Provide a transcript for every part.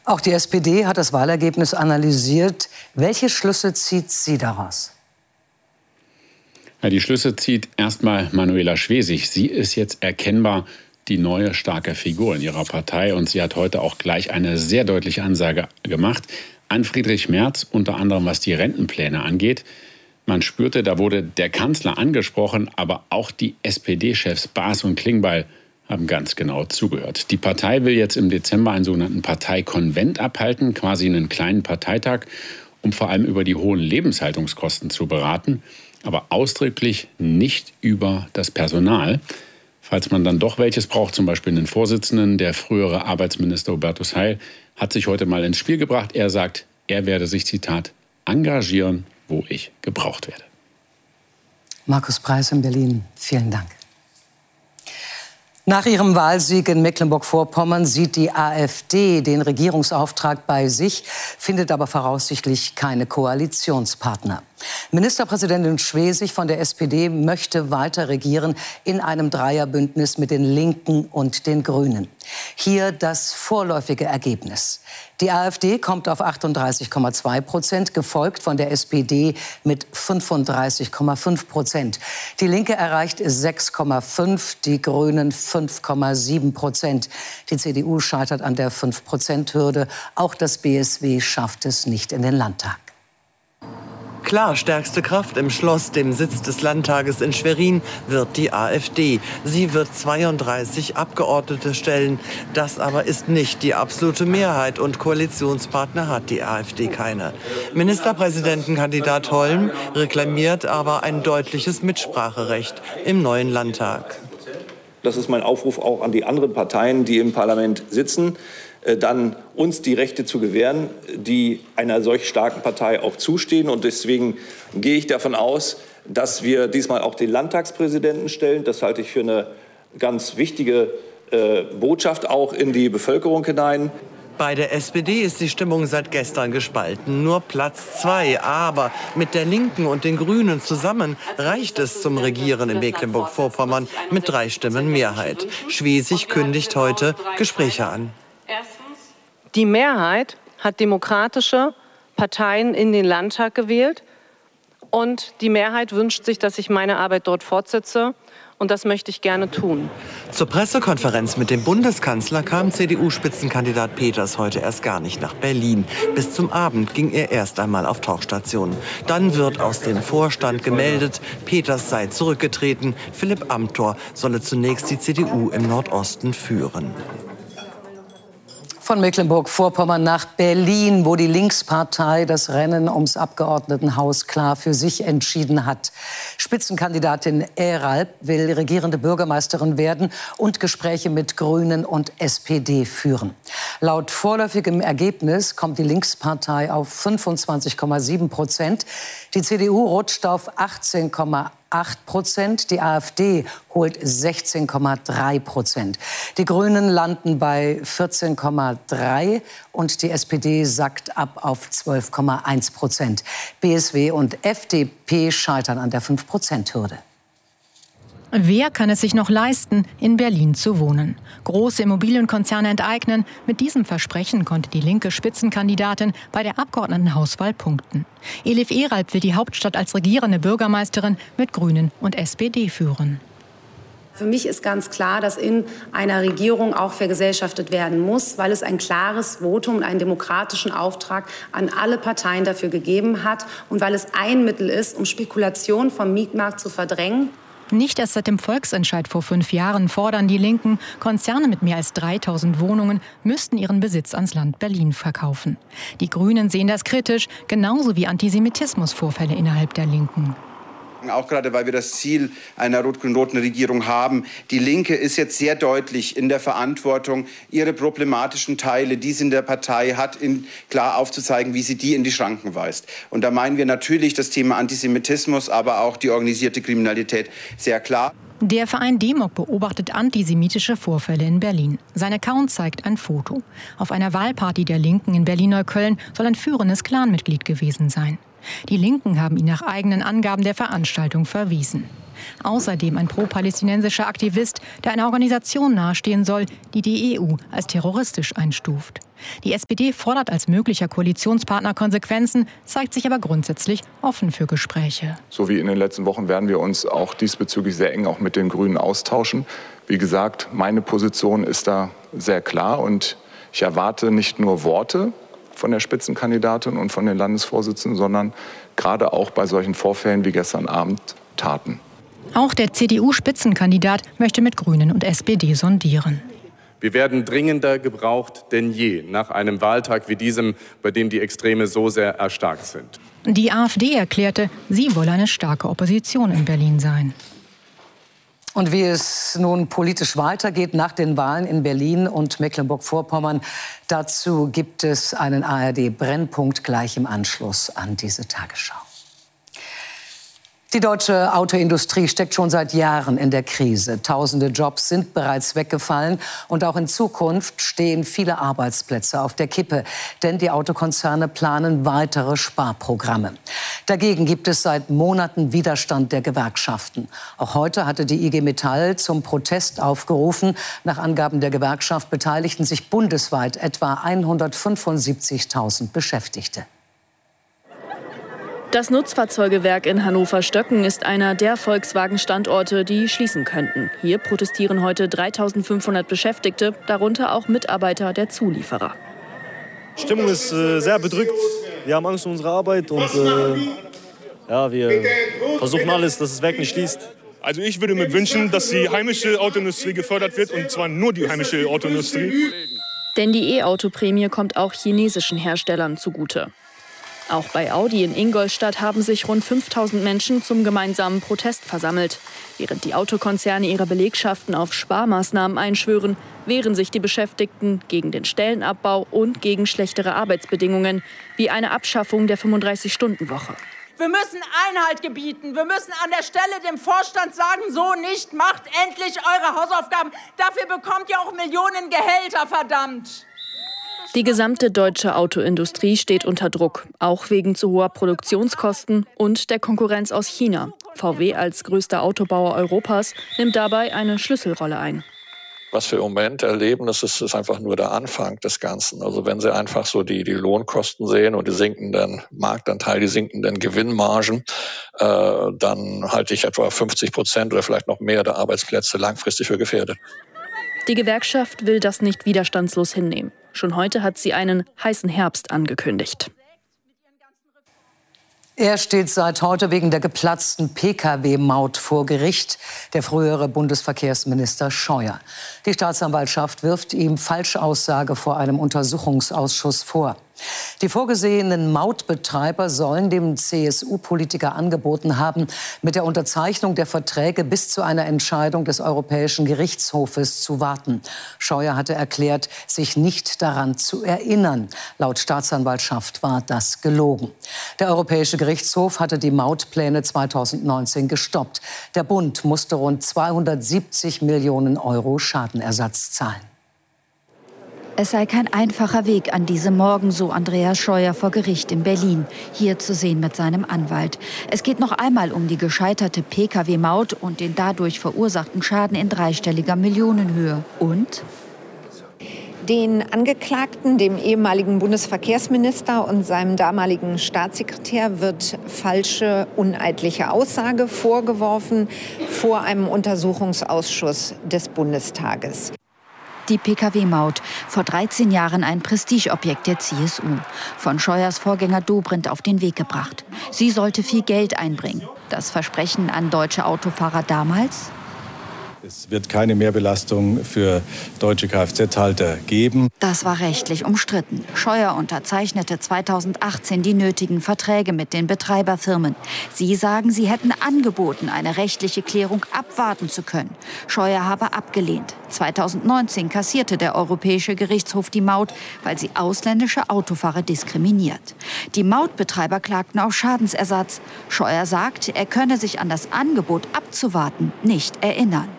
Auch die SPD hat das Wahlergebnis analysiert. Welche Schlüsse zieht sie daraus? Ja, die Schlüsse zieht erstmal Manuela Schwesig. Sie ist jetzt erkennbar die neue starke Figur in ihrer Partei. Und sie hat heute auch gleich eine sehr deutliche Ansage gemacht an Friedrich Merz, unter anderem was die Rentenpläne angeht. Man spürte, da wurde der Kanzler angesprochen, aber auch die SPD-Chefs Baas und Klingbeil haben ganz genau zugehört. Die Partei will jetzt im Dezember einen sogenannten Parteikonvent abhalten, quasi einen kleinen Parteitag, um vor allem über die hohen Lebenshaltungskosten zu beraten, aber ausdrücklich nicht über das Personal. Falls man dann doch welches braucht, zum Beispiel einen Vorsitzenden, der frühere Arbeitsminister Hubertus Heil hat sich heute mal ins Spiel gebracht. Er sagt, er werde sich, Zitat, engagieren, wo ich gebraucht werde. Markus Preis in Berlin, vielen Dank. Nach ihrem Wahlsieg in Mecklenburg-Vorpommern sieht die AfD den Regierungsauftrag bei sich, findet aber voraussichtlich keine Koalitionspartner. Ministerpräsidentin Schwesig von der SPD möchte weiter regieren in einem Dreierbündnis mit den Linken und den Grünen. Hier das vorläufige Ergebnis. Die AfD kommt auf 38,2%, gefolgt von der SPD mit 35,5%. Die Linke erreicht 6,5%, die Grünen 5,7%. Die CDU scheitert an der 5%-Hürde. Auch das BSW schafft es nicht in den Landtag. Klar, stärkste Kraft im Schloss, dem Sitz des Landtages in Schwerin, wird die AfD. Sie wird 32 Abgeordnete stellen. Das aber ist nicht die absolute Mehrheit und Koalitionspartner hat die AfD keine. Ministerpräsidentenkandidat Holm reklamiert aber ein deutliches Mitspracherecht im neuen Landtag. Das ist mein Aufruf auch an die anderen Parteien, die im Parlament sitzen, dann uns die Rechte zu gewähren, die einer solch starken Partei auch zustehen. Und deswegen gehe ich davon aus, dass wir diesmal auch den Landtagspräsidenten stellen. Das halte ich für eine ganz wichtige Botschaft auch in die Bevölkerung hinein. Bei der SPD ist die Stimmung seit gestern gespalten. Nur Platz 2. Aber mit der Linken und den Grünen zusammen reicht es zum Regieren in Mecklenburg-Vorpommern mit 3 Stimmen Mehrheit. Schwesig kündigt heute Gespräche an. Die Mehrheit hat demokratische Parteien in den Landtag gewählt. Und die Mehrheit wünscht sich, dass ich meine Arbeit dort fortsetze. Und das möchte ich gerne tun. Zur Pressekonferenz mit dem Bundeskanzler kam CDU-Spitzenkandidat Peters heute erst gar nicht nach Berlin. Bis zum Abend ging er erst einmal auf Tauchstation. Dann wird aus dem Vorstand gemeldet, Peters sei zurückgetreten. Philipp Amthor solle zunächst die CDU im Nordosten führen. Von Mecklenburg-Vorpommern nach Berlin, wo die Linkspartei das Rennen ums Abgeordnetenhaus klar für sich entschieden hat. Spitzenkandidatin Eralp will regierende Bürgermeisterin werden und Gespräche mit Grünen und SPD führen. Laut vorläufigem Ergebnis kommt die Linkspartei auf 25,7%. Die CDU rutscht auf 18,8%, die AfD holt 16,3%. Die Grünen landen bei 14,3% und die SPD sackt ab auf 12,1%. BSW und FDP scheitern an der 5%-Hürde. Wer kann es sich noch leisten, in Berlin zu wohnen? Große Immobilienkonzerne enteignen. Mit diesem Versprechen konnte die linke Spitzenkandidatin bei der Abgeordnetenhauswahl punkten. Elif Eralp will die Hauptstadt als regierende Bürgermeisterin mit Grünen und SPD führen. Für mich ist ganz klar, dass in einer Regierung auch vergesellschaftet werden muss, weil es ein klares Votum und einen demokratischen Auftrag an alle Parteien dafür gegeben hat und weil es ein Mittel ist, um Spekulation vom Mietmarkt zu verdrängen. Nicht erst seit dem Volksentscheid vor 5 Jahren fordern die Linken, Konzerne mit mehr als 3000 Wohnungen müssten ihren Besitz ans Land Berlin verkaufen. Die Grünen sehen das kritisch, genauso wie Antisemitismusvorfälle innerhalb der Linken. Auch gerade, weil wir das Ziel einer rot-grün-roten Regierung haben. Die Linke ist jetzt sehr deutlich in der Verantwortung, ihre problematischen Teile, die sie in der Partei hat, klar aufzuzeigen, wie sie die in die Schranken weist. Und da meinen wir natürlich das Thema Antisemitismus, aber auch die organisierte Kriminalität sehr klar. Der Verein Demok beobachtet antisemitische Vorfälle in Berlin. Sein Account zeigt ein Foto. Auf einer Wahlparty der Linken in Berlin-Neukölln soll ein führendes Clanmitglied gewesen sein. Die Linken haben ihn nach eigenen Angaben der Veranstaltung verwiesen. Außerdem ein pro-palästinensischer Aktivist, der einer Organisation nahestehen soll, die die EU als terroristisch einstuft. Die SPD fordert als möglicher Koalitionspartner Konsequenzen, zeigt sich aber grundsätzlich offen für Gespräche. So wie in den letzten Wochen werden wir uns auch diesbezüglich sehr eng auch mit den Grünen austauschen. Wie gesagt, meine Position ist da sehr klar und ich erwarte nicht nur Worte von der Spitzenkandidatin und von den Landesvorsitzenden, sondern gerade auch bei solchen Vorfällen wie gestern Abend Taten. Auch der CDU-Spitzenkandidat möchte mit Grünen und SPD sondieren. Wir werden dringender gebraucht denn je nach einem Wahltag wie diesem, bei dem die Extreme so sehr erstarkt sind. Die AfD erklärte, sie wolle eine starke Opposition in Berlin sein. Und wie es nun politisch weitergeht nach den Wahlen in Berlin und Mecklenburg-Vorpommern, dazu gibt es einen ARD-Brennpunkt gleich im Anschluss an diese Tagesschau. Die deutsche Autoindustrie steckt schon seit Jahren in der Krise. Tausende Jobs sind bereits weggefallen und auch in Zukunft stehen viele Arbeitsplätze auf der Kippe. Denn die Autokonzerne planen weitere Sparprogramme. Dagegen gibt es seit Monaten Widerstand der Gewerkschaften. Auch heute hatte die IG Metall zum Protest aufgerufen. Nach Angaben der Gewerkschaft beteiligten sich bundesweit etwa 175.000 Beschäftigte. Das Nutzfahrzeugewerk in Hannover-Stöcken ist einer der Volkswagen-Standorte, die schließen könnten. Hier protestieren heute 3.500 Beschäftigte, darunter auch Mitarbeiter der Zulieferer. Die Stimmung ist sehr bedrückt. Wir haben Angst um unsere Arbeit und wir versuchen alles, dass das Werk nicht schließt. Also ich würde mir wünschen, dass die heimische Autoindustrie gefördert wird, und zwar nur die heimische Autoindustrie. Denn die E-Auto-Prämie kommt auch chinesischen Herstellern zugute. Auch bei Audi in Ingolstadt haben sich rund 5.000 Menschen zum gemeinsamen Protest versammelt. Während die Autokonzerne ihre Belegschaften auf Sparmaßnahmen einschwören, wehren sich die Beschäftigten gegen den Stellenabbau und gegen schlechtere Arbeitsbedingungen, wie eine Abschaffung der 35-Stunden-Woche. Wir müssen Einhalt gebieten. Wir müssen an der Stelle dem Vorstand sagen, so nicht, macht endlich eure Hausaufgaben. Dafür bekommt ihr auch Millionen Gehälter, verdammt. Die gesamte deutsche Autoindustrie steht unter Druck, auch wegen zu hoher Produktionskosten und der Konkurrenz aus China. VW als größter Autobauer Europas nimmt dabei eine Schlüsselrolle ein. Was wir im Moment erleben, das ist einfach nur der Anfang des Ganzen. Also wenn Sie einfach so die Lohnkosten sehen und die sinkenden Marktanteile, die sinkenden Gewinnmargen, dann halte ich etwa 50% oder vielleicht noch mehr der Arbeitsplätze langfristig für gefährdet. Die Gewerkschaft will das nicht widerstandslos hinnehmen. Schon heute hat sie einen heißen Herbst angekündigt. Er steht seit heute wegen der geplatzten Pkw-Maut vor Gericht, der frühere Bundesverkehrsminister Scheuer. Die Staatsanwaltschaft wirft ihm Falschaussage vor einem Untersuchungsausschuss vor. Die vorgesehenen Mautbetreiber sollen dem CSU-Politiker angeboten haben, mit der Unterzeichnung der Verträge bis zu einer Entscheidung des Europäischen Gerichtshofes zu warten. Scheuer hatte erklärt, sich nicht daran zu erinnern. Laut Staatsanwaltschaft war das gelogen. Der Europäische Gerichtshof hatte die Mautpläne 2019 gestoppt. Der Bund musste rund 270 Millionen Euro Schadenersatz zahlen. Es sei kein einfacher Weg an diesem Morgen, so Andreas Scheuer vor Gericht in Berlin. Hier zu sehen mit seinem Anwalt. Es geht noch einmal um die gescheiterte Pkw-Maut und den dadurch verursachten Schaden in dreistelliger Millionenhöhe. Und den Angeklagten, dem ehemaligen Bundesverkehrsminister und seinem damaligen Staatssekretär, wird falsche, uneidliche Aussage vorgeworfen vor einem Untersuchungsausschuss des Bundestages. Die Pkw-Maut, vor 13 Jahren ein Prestigeobjekt der CSU. Von Scheuers Vorgänger Dobrindt auf den Weg gebracht. Sie sollte viel Geld einbringen. Das Versprechen an deutsche Autofahrer damals? Es wird keine Mehrbelastung für deutsche Kfz-Halter geben. Das war rechtlich umstritten. Scheuer unterzeichnete 2018 die nötigen Verträge mit den Betreiberfirmen. Sie sagen, sie hätten angeboten, eine rechtliche Klärung abwarten zu können. Scheuer habe abgelehnt. 2019 kassierte der Europäische Gerichtshof die Maut, weil sie ausländische Autofahrer diskriminiert. Die Mautbetreiber klagten auf Schadensersatz. Scheuer sagt, er könne sich an das Angebot abzuwarten nicht erinnern.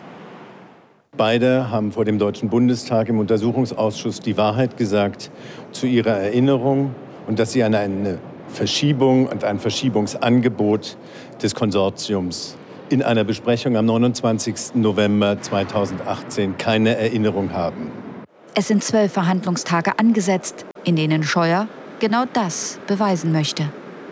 Beide haben vor dem Deutschen Bundestag im Untersuchungsausschuss die Wahrheit gesagt zu ihrer Erinnerung und dass sie an eine Verschiebung und ein Verschiebungsangebot des Konsortiums in einer Besprechung am 29. November 2018 keine Erinnerung haben. Es sind 12 Verhandlungstage angesetzt, in denen Scheuer genau das beweisen möchte.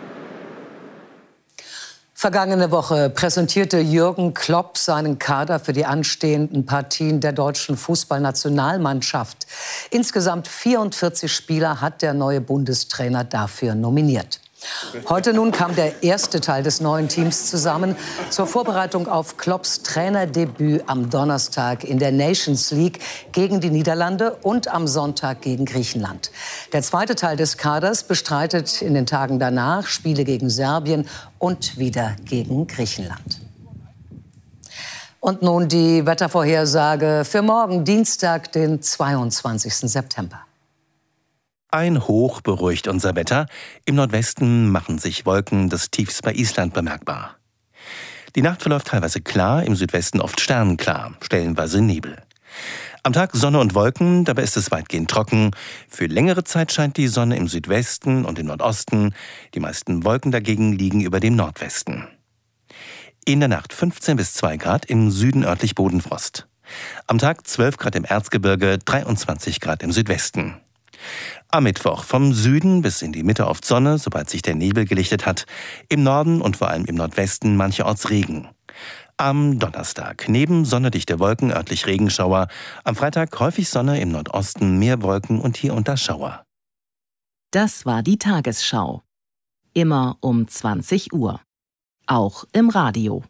Vergangene Woche präsentierte Jürgen Klopp seinen Kader für die anstehenden Partien der deutschen Fußballnationalmannschaft. Insgesamt 44 Spieler hat der neue Bundestrainer dafür nominiert. Heute nun kam der erste Teil des neuen Teams zusammen zur Vorbereitung auf Klopps Trainerdebüt am Donnerstag in der Nations League gegen die Niederlande und am Sonntag gegen Griechenland. Der zweite Teil des Kaders bestreitet in den Tagen danach Spiele gegen Serbien und wieder gegen Griechenland. Und nun die Wettervorhersage für morgen, Dienstag, den 22. September. Ein Hoch beruhigt unser Wetter. Im Nordwesten machen sich Wolken des Tiefs bei Island bemerkbar. Die Nacht verläuft teilweise klar, im Südwesten oft sternenklar, stellenweise Nebel. Am Tag Sonne und Wolken, dabei ist es weitgehend trocken. Für längere Zeit scheint die Sonne im Südwesten und im Nordosten. Die meisten Wolken dagegen liegen über dem Nordwesten. In der Nacht 15 bis 2 Grad, im Süden örtlich Bodenfrost. Am Tag 12 Grad im Erzgebirge, 23 Grad im Südwesten. Am Mittwoch vom Süden bis in die Mitte oft Sonne, sobald sich der Nebel gelichtet hat. Im Norden und vor allem im Nordwesten mancherorts Regen. Am Donnerstag neben sonnedichte Wolken örtlich Regenschauer. Am Freitag häufig Sonne, im Nordosten mehr Wolken und hier und da Schauer. Das war die Tagesschau. Immer um 20 Uhr. Auch im Radio.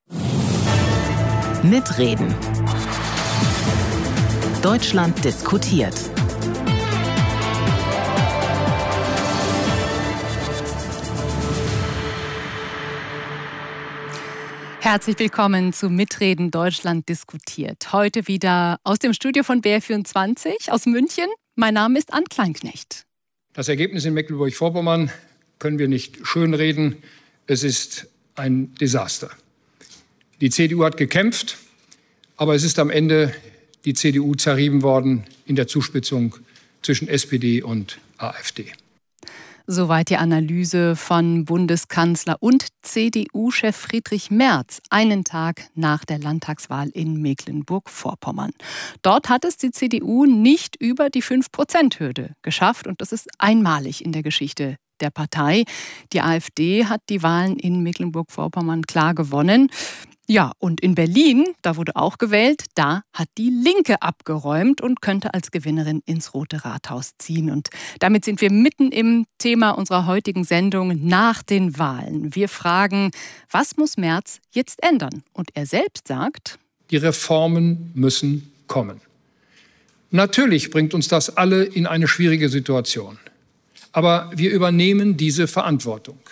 Mitreden. Deutschland diskutiert. Herzlich willkommen zu Mitreden Deutschland diskutiert. Heute wieder aus dem Studio von BR24 aus München. Mein Name ist Ann Kleinknecht. Das Ergebnis in Mecklenburg-Vorpommern können wir nicht schönreden. Es ist ein Desaster. Die CDU hat gekämpft, aber es ist am Ende die CDU zerrieben worden in der Zuspitzung zwischen SPD und AfD. Soweit die Analyse von Bundeskanzler und CDU-Chef Friedrich Merz einen Tag nach der Landtagswahl in Mecklenburg-Vorpommern. Dort hat es die CDU nicht über die 5%-Hürde geschafft und das ist einmalig in der Geschichte der Partei. Die AfD hat die Wahlen in Mecklenburg-Vorpommern klar gewonnen. Ja, und in Berlin, da wurde auch gewählt, da hat die Linke abgeräumt und könnte als Gewinnerin ins Rote Rathaus ziehen. Und damit sind wir mitten im Thema unserer heutigen Sendung nach den Wahlen. Wir fragen, was muss Merz jetzt ändern? Und er selbst sagt: Die Reformen müssen kommen. Natürlich bringt uns das alle in eine schwierige Situation. Aber wir übernehmen diese Verantwortung.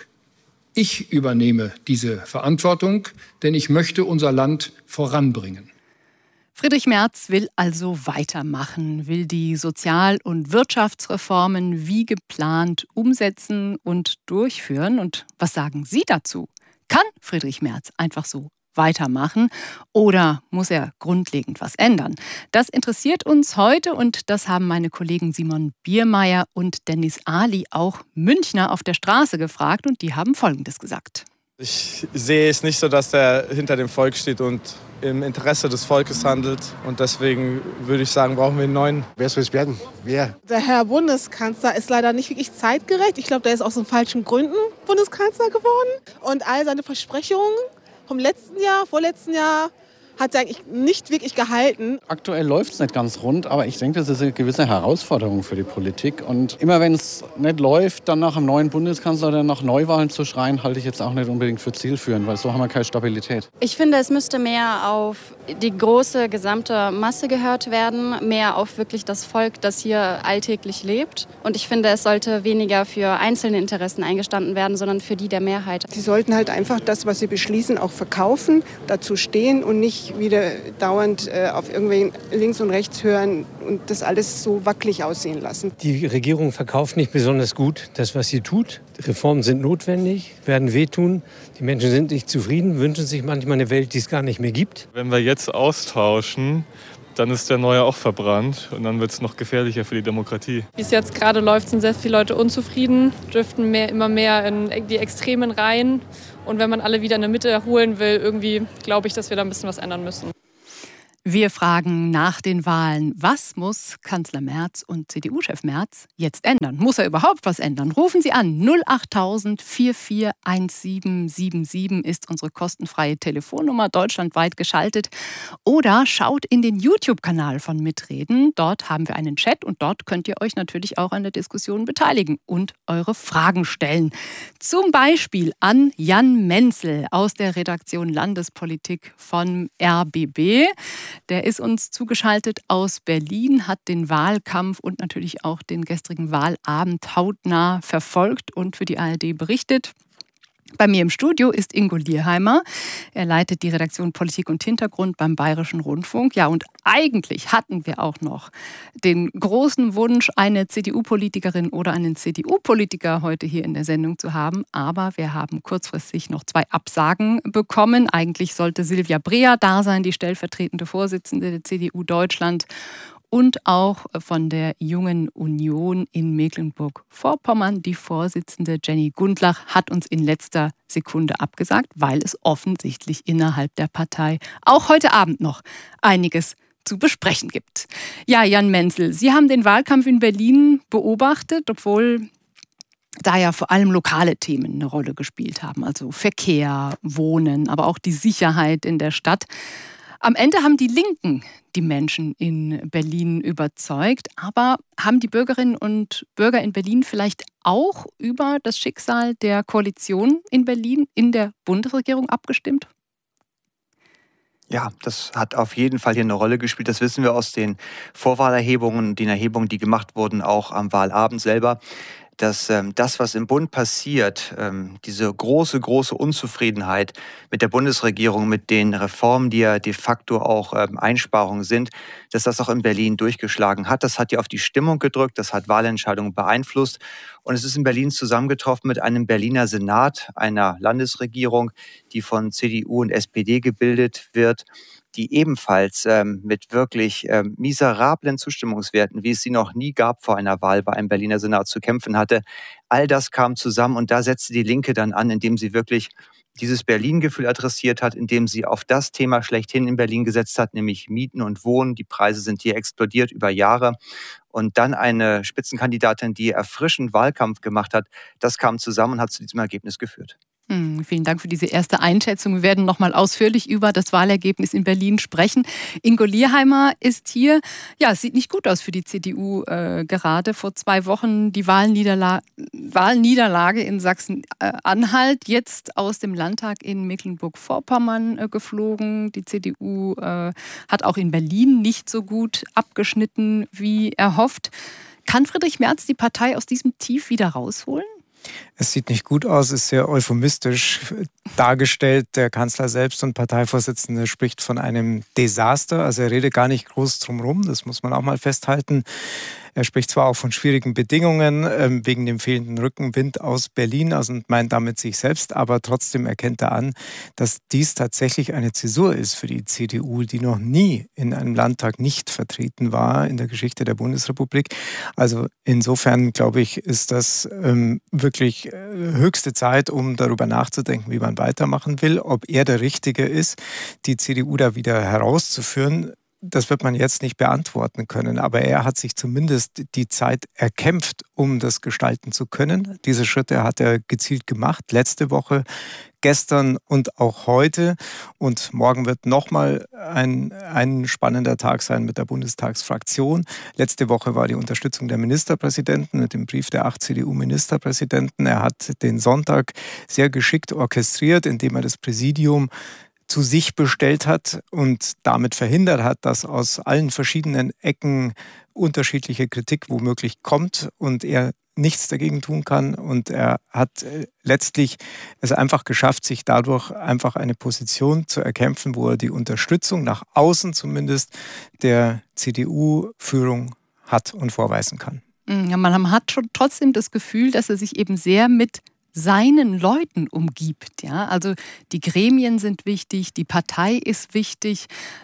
Ich übernehme diese Verantwortung, denn ich möchte unser Land voranbringen. Friedrich Merz will also weitermachen, will die Sozial- und Wirtschaftsreformen wie geplant umsetzen und durchführen. Und was sagen Sie dazu? Kann Friedrich Merz einfach so weitermachen oder muss er grundlegend was ändern? Das interessiert uns heute und das haben meine Kollegen Simon Biermeier und Dennis Ali, auch Münchner, auf der Straße gefragt und die haben Folgendes gesagt. Ich sehe es nicht so, dass er hinter dem Volk steht und im Interesse des Volkes handelt. Und deswegen würde ich sagen, brauchen wir einen neuen. Wer soll es werden? Wer? Der Herr Bundeskanzler ist leider nicht wirklich zeitgerecht. Ich glaube, der ist aus den falschen Gründen Bundeskanzler geworden. Und all seine Versprechungen vom letzten Jahr, vorletzten Jahr, hat er eigentlich nicht wirklich gehalten. Aktuell läuft es nicht ganz rund, aber ich denke, das ist eine gewisse Herausforderung für die Politik. Und immer wenn es nicht läuft, dann nach einem neuen Bundeskanzler oder nach Neuwahlen zu schreien, halte ich jetzt auch nicht unbedingt für zielführend, weil so haben wir keine Stabilität. Ich finde, es müsste mehr auf die große gesamte Masse gehört werden, mehr auf wirklich das Volk, das hier alltäglich lebt. Und ich finde, es sollte weniger für einzelne Interessen eingestanden werden, sondern für die der Mehrheit. Sie sollten halt einfach das, was sie beschließen, auch verkaufen, dazu stehen und nicht wieder dauernd auf irgendwen links und rechts hören und das alles so wackelig aussehen lassen. Die Regierung verkauft nicht besonders gut das, was sie tut. Reformen sind notwendig, werden wehtun. Die Menschen sind nicht zufrieden, wünschen sich manchmal eine Welt, die es gar nicht mehr gibt. Wenn wir jetzt austauschen, dann ist der neue auch verbrannt und dann wird es noch gefährlicher für die Demokratie. Wie es jetzt gerade läuft, sind sehr viele Leute unzufrieden, driften immer mehr in die Extremen rein. Und wenn man alle wieder in der Mitte holen will, irgendwie glaube ich, dass wir da ein bisschen was ändern müssen. Wir fragen nach den Wahlen, was muss Kanzler Merz und CDU-Chef Merz jetzt ändern? Muss er überhaupt was ändern? Rufen Sie an. 08000 441777 ist unsere kostenfreie Telefonnummer, deutschlandweit geschaltet. Oder schaut in den YouTube-Kanal von Mitreden. Dort haben wir einen Chat und dort könnt ihr euch natürlich auch an der Diskussion beteiligen und eure Fragen stellen. Zum Beispiel an Jan Menzel aus der Redaktion Landespolitik von RBB. Der ist uns zugeschaltet aus Berlin, hat den Wahlkampf und natürlich auch den gestrigen Wahlabend hautnah verfolgt und für die ARD berichtet. Bei mir im Studio ist Ingo Lierheimer. Er leitet die Redaktion Politik und Hintergrund beim Bayerischen Rundfunk. Ja, und eigentlich hatten wir auch noch den großen Wunsch, eine CDU-Politikerin oder einen CDU-Politiker heute hier in der Sendung zu haben. Aber wir haben kurzfristig noch 2 Absagen bekommen. Eigentlich sollte Silvia Breer da sein, die stellvertretende Vorsitzende der CDU Deutschland. Und auch von der Jungen Union in Mecklenburg-Vorpommern. Die Vorsitzende Jenny Gundlach hat uns in letzter Sekunde abgesagt, weil es offensichtlich innerhalb der Partei auch heute Abend noch einiges zu besprechen gibt. Ja, Jan Menzel, Sie haben den Wahlkampf in Berlin beobachtet, obwohl da ja vor allem lokale Themen eine Rolle gespielt haben. Also Verkehr, Wohnen, aber auch die Sicherheit in der Stadt. Am Ende haben die Linken die Menschen in Berlin überzeugt. Aber haben die Bürgerinnen und Bürger in Berlin vielleicht auch über das Schicksal der Koalition in Berlin in der Bundesregierung abgestimmt? Ja, das hat auf jeden Fall hier eine Rolle gespielt. Das wissen wir aus den Vorwahlerhebungen, den Erhebungen, die gemacht wurden, auch am Wahlabend selber. Dass das, was im Bund passiert, diese große Unzufriedenheit mit der Bundesregierung, mit den Reformen, die ja de facto auch Einsparungen sind, dass das auch in Berlin durchgeschlagen hat. Das hat ja auf die Stimmung gedrückt, das hat Wahlentscheidungen beeinflusst. Und es ist in Berlin zusammengetroffen mit einem Berliner Senat, einer Landesregierung, die von CDU und SPD gebildet wird, die ebenfalls mit wirklich miserablen Zustimmungswerten, wie es sie noch nie gab vor einer Wahl bei einem Berliner Senat zu kämpfen hatte. All das kam zusammen und da setzte die Linke dann an, indem sie wirklich dieses Berlin-Gefühl adressiert hat, indem sie auf das Thema schlechthin in Berlin gesetzt hat, nämlich Mieten und Wohnen. Die Preise sind hier explodiert über Jahre. Und dann eine Spitzenkandidatin, die erfrischend Wahlkampf gemacht hat, das kam zusammen und hat zu diesem Ergebnis geführt. Vielen Dank für diese erste Einschätzung. Wir werden noch mal ausführlich über das Wahlergebnis in Berlin sprechen. Ingo Lierheimer ist hier. Ja, es sieht nicht gut aus für die CDU gerade. Vor 2 Wochen die Wahlniederlage in Sachsen-Anhalt. Jetzt aus dem Landtag in Mecklenburg-Vorpommern geflogen. Die CDU hat auch in Berlin nicht so gut abgeschnitten wie erhofft. Kann Friedrich Merz die Partei aus diesem Tief wieder rausholen? Es sieht nicht gut aus, ist sehr euphemistisch dargestellt. Der Kanzler selbst und Parteivorsitzende spricht von einem Desaster. Also er redet gar nicht groß drum rum, das muss man auch mal festhalten. Er spricht zwar auch von schwierigen Bedingungen wegen dem fehlenden Rückenwind aus Berlin und meint damit sich selbst, aber trotzdem erkennt er an, dass dies tatsächlich eine Zäsur ist für die CDU, die noch nie in einem Landtag nicht vertreten war in der Geschichte der Bundesrepublik. Also insofern, glaube ich, ist das wirklich höchste Zeit, um darüber nachzudenken, wie man weitermachen will, ob er der Richtige ist, die CDU da wieder herauszuführen. Das wird man jetzt nicht beantworten können, aber er hat sich zumindest die Zeit erkämpft, um das gestalten zu können. Diese Schritte hat er gezielt gemacht, letzte Woche, gestern und auch heute. Und morgen wird nochmal ein spannender Tag sein mit der Bundestagsfraktion. Letzte Woche war die Unterstützung der Ministerpräsidenten mit dem Brief der 8 CDU-Ministerpräsidenten. Er hat den Sonntag sehr geschickt orchestriert, indem er das Präsidium zu sich bestellt hat und damit verhindert hat, dass aus allen verschiedenen Ecken unterschiedliche Kritik womöglich kommt und er nichts dagegen tun kann. Und er hat letztlich es einfach geschafft, sich dadurch einfach eine Position zu erkämpfen, wo er die Unterstützung nach außen zumindest der CDU-Führung hat und vorweisen kann. Ja, man hat schon trotzdem das Gefühl, dass er sich eben sehr mit seinen Leuten umgibt. Ja? Also die Gremien sind wichtig, die Partei ist wichtig.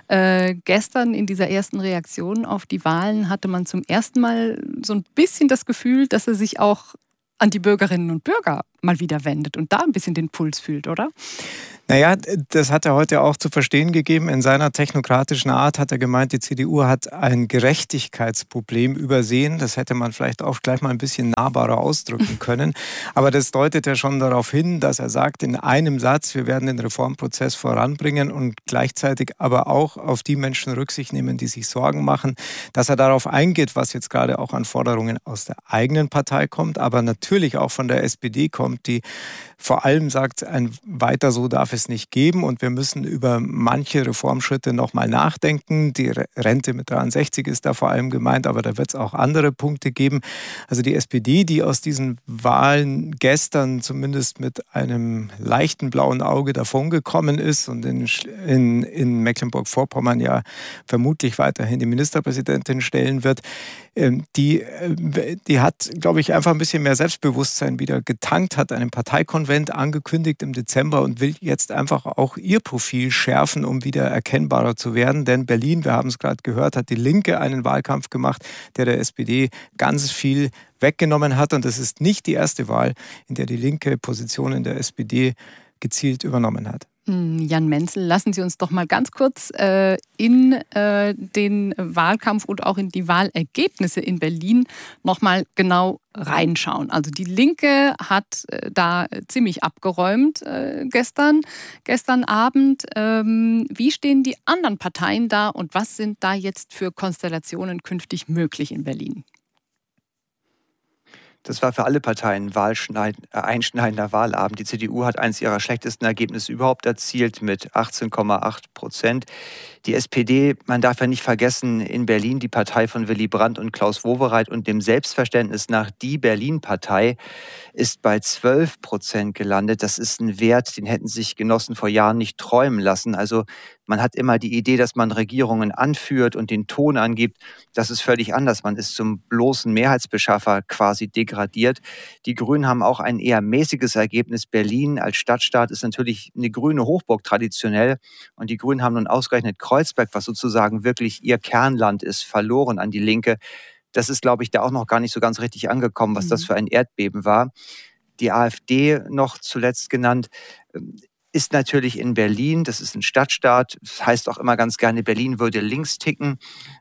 Gestern in dieser ersten Reaktion auf die Wahlen hatte man zum ersten Mal so ein bisschen das Gefühl, dass er sich auch an die Bürgerinnen und Bürger mal wieder wendet und da ein bisschen den Puls fühlt, oder? Naja, das hat er heute auch zu verstehen gegeben. In seiner technokratischen Art hat er gemeint, die CDU hat ein Gerechtigkeitsproblem übersehen. Das hätte man vielleicht auch gleich mal ein bisschen nahbarer ausdrücken können. Aber das deutet ja schon darauf hin, dass er sagt in einem Satz, wir werden den Reformprozess voranbringen und gleichzeitig aber auch auf die Menschen Rücksicht nehmen, die sich Sorgen machen, dass er darauf eingeht, was jetzt gerade auch an Forderungen aus der eigenen Partei kommt, aber natürlich auch von der SPD kommt, die vor allem sagt, ein weiter so darf es nicht geben und wir müssen über manche Reformschritte nochmal nachdenken. Die Rente mit 63 ist da vor allem gemeint, aber da wird es auch andere Punkte geben. Also die SPD, die aus diesen Wahlen gestern zumindest mit einem leichten blauen Auge davongekommen ist und in Mecklenburg-Vorpommern ja vermutlich weiterhin die Ministerpräsidentin stellen wird, die hat, glaube ich, einfach ein bisschen mehr Selbstbewusstsein wieder getankt, hat einen Parteikonvent angekündigt im Dezember und will jetzt einfach auch ihr Profil schärfen, um wieder erkennbarer zu werden. Denn Berlin, wir haben es gerade gehört, hat die Linke einen Wahlkampf gemacht, der SPD ganz viel weggenommen hat. Und das ist nicht die erste Wahl, in der die Linke Positionen der SPD gezielt übernommen hat. Jan Menzel, lassen Sie uns doch mal ganz kurz in den Wahlkampf und auch in die Wahlergebnisse in Berlin noch mal genau reinschauen. Also die Linke hat da ziemlich abgeräumt gestern Abend. Wie stehen die anderen Parteien da und was sind da jetzt für Konstellationen künftig möglich in Berlin? Das war für alle Parteien einschneidender Wahlabend. Die CDU hat eines ihrer schlechtesten Ergebnisse überhaupt erzielt mit 18,8%. Die SPD, man darf ja nicht vergessen, in Berlin die Partei von Willy Brandt und Klaus Wowereit und dem Selbstverständnis nach die Berlin-Partei ist bei 12% gelandet. Das ist ein Wert, den hätten sich Genossen vor Jahren nicht träumen lassen. Also man hat immer die Idee, dass man Regierungen anführt und den Ton angibt. Das ist völlig anders. Man ist zum bloßen Mehrheitsbeschaffer quasi degradiert. Die Grünen haben auch ein eher mäßiges Ergebnis. Berlin als Stadtstaat ist natürlich eine grüne Hochburg traditionell. Und die Grünen haben nun ausgerechnet Kreuzberg, was sozusagen wirklich ihr Kernland ist, verloren an die Linke. Das ist, glaube ich, da auch noch gar nicht so ganz richtig angekommen, was das für ein Erdbeben war. Die AfD, noch zuletzt genannt, ist natürlich in Berlin, das ist ein Stadtstaat, das heißt auch immer ganz gerne, Berlin würde links ticken.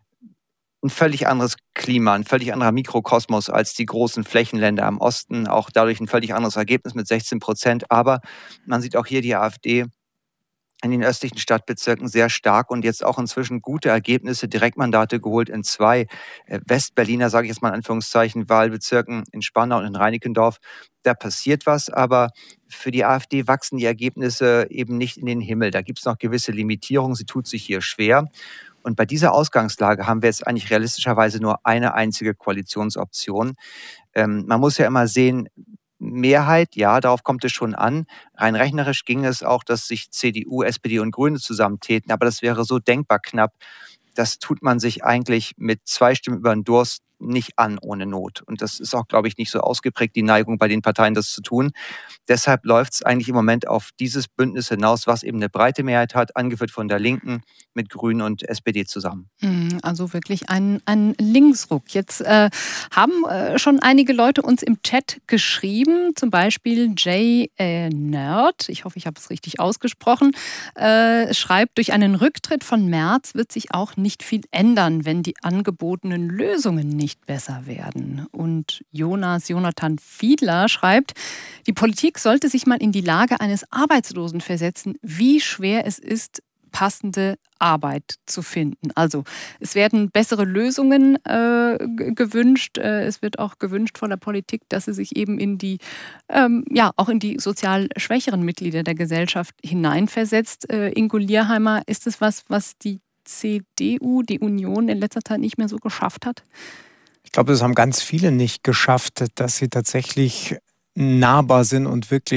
Ein völlig anderes Klima, ein völlig anderer Mikrokosmos als die großen Flächenländer am Osten, auch dadurch ein völlig anderes Ergebnis mit 16%. Aber man sieht auch hier die AfD in den östlichen Stadtbezirken sehr stark und jetzt auch inzwischen gute Ergebnisse, Direktmandate geholt in 2 Westberliner, sage ich jetzt mal in Anführungszeichen, Wahlbezirken in Spandau und in Reinickendorf. Da passiert was, aber für die AfD wachsen die Ergebnisse eben nicht in den Himmel. Da gibt es noch gewisse Limitierungen, sie tut sich hier schwer. Und bei dieser Ausgangslage haben wir jetzt eigentlich realistischerweise nur eine einzige Koalitionsoption. Man muss ja immer sehen, Mehrheit, ja, darauf kommt es schon an. Rein rechnerisch ging es auch, dass sich CDU, SPD und Grüne zusammentäten, aber das wäre so denkbar knapp. Das tut man sich eigentlich mit 2 Stimmen über den Durst nicht an ohne Not. Und das ist auch, glaube ich, nicht so ausgeprägt, die Neigung bei den Parteien, das zu tun. Deshalb läuft es eigentlich im Moment auf dieses Bündnis hinaus, was eben eine breite Mehrheit hat, angeführt von der Linken mit Grünen und SPD zusammen. Also wirklich ein Linksruck. Jetzt haben schon einige Leute uns im Chat geschrieben, zum Beispiel Jay Nerd, ich hoffe, ich habe es richtig ausgesprochen, schreibt, durch einen Rücktritt von Merz wird sich auch nicht viel ändern, wenn die angebotenen Lösungen nicht besser werden. Und Jonathan Fiedler schreibt, die Politik sollte sich mal in die Lage eines Arbeitslosen versetzen, wie schwer es ist, passende Arbeit zu finden. Also es werden bessere Lösungen gewünscht. Es wird auch gewünscht von der Politik, dass sie sich eben in die, auch in die sozial schwächeren Mitglieder der Gesellschaft hineinversetzt. Ingo Lierheimer, ist es was die CDU, die Union in letzter Zeit nicht mehr so geschafft hat? Ich glaube, das haben ganz viele nicht geschafft, dass sie tatsächlich nahbar sind und wirklich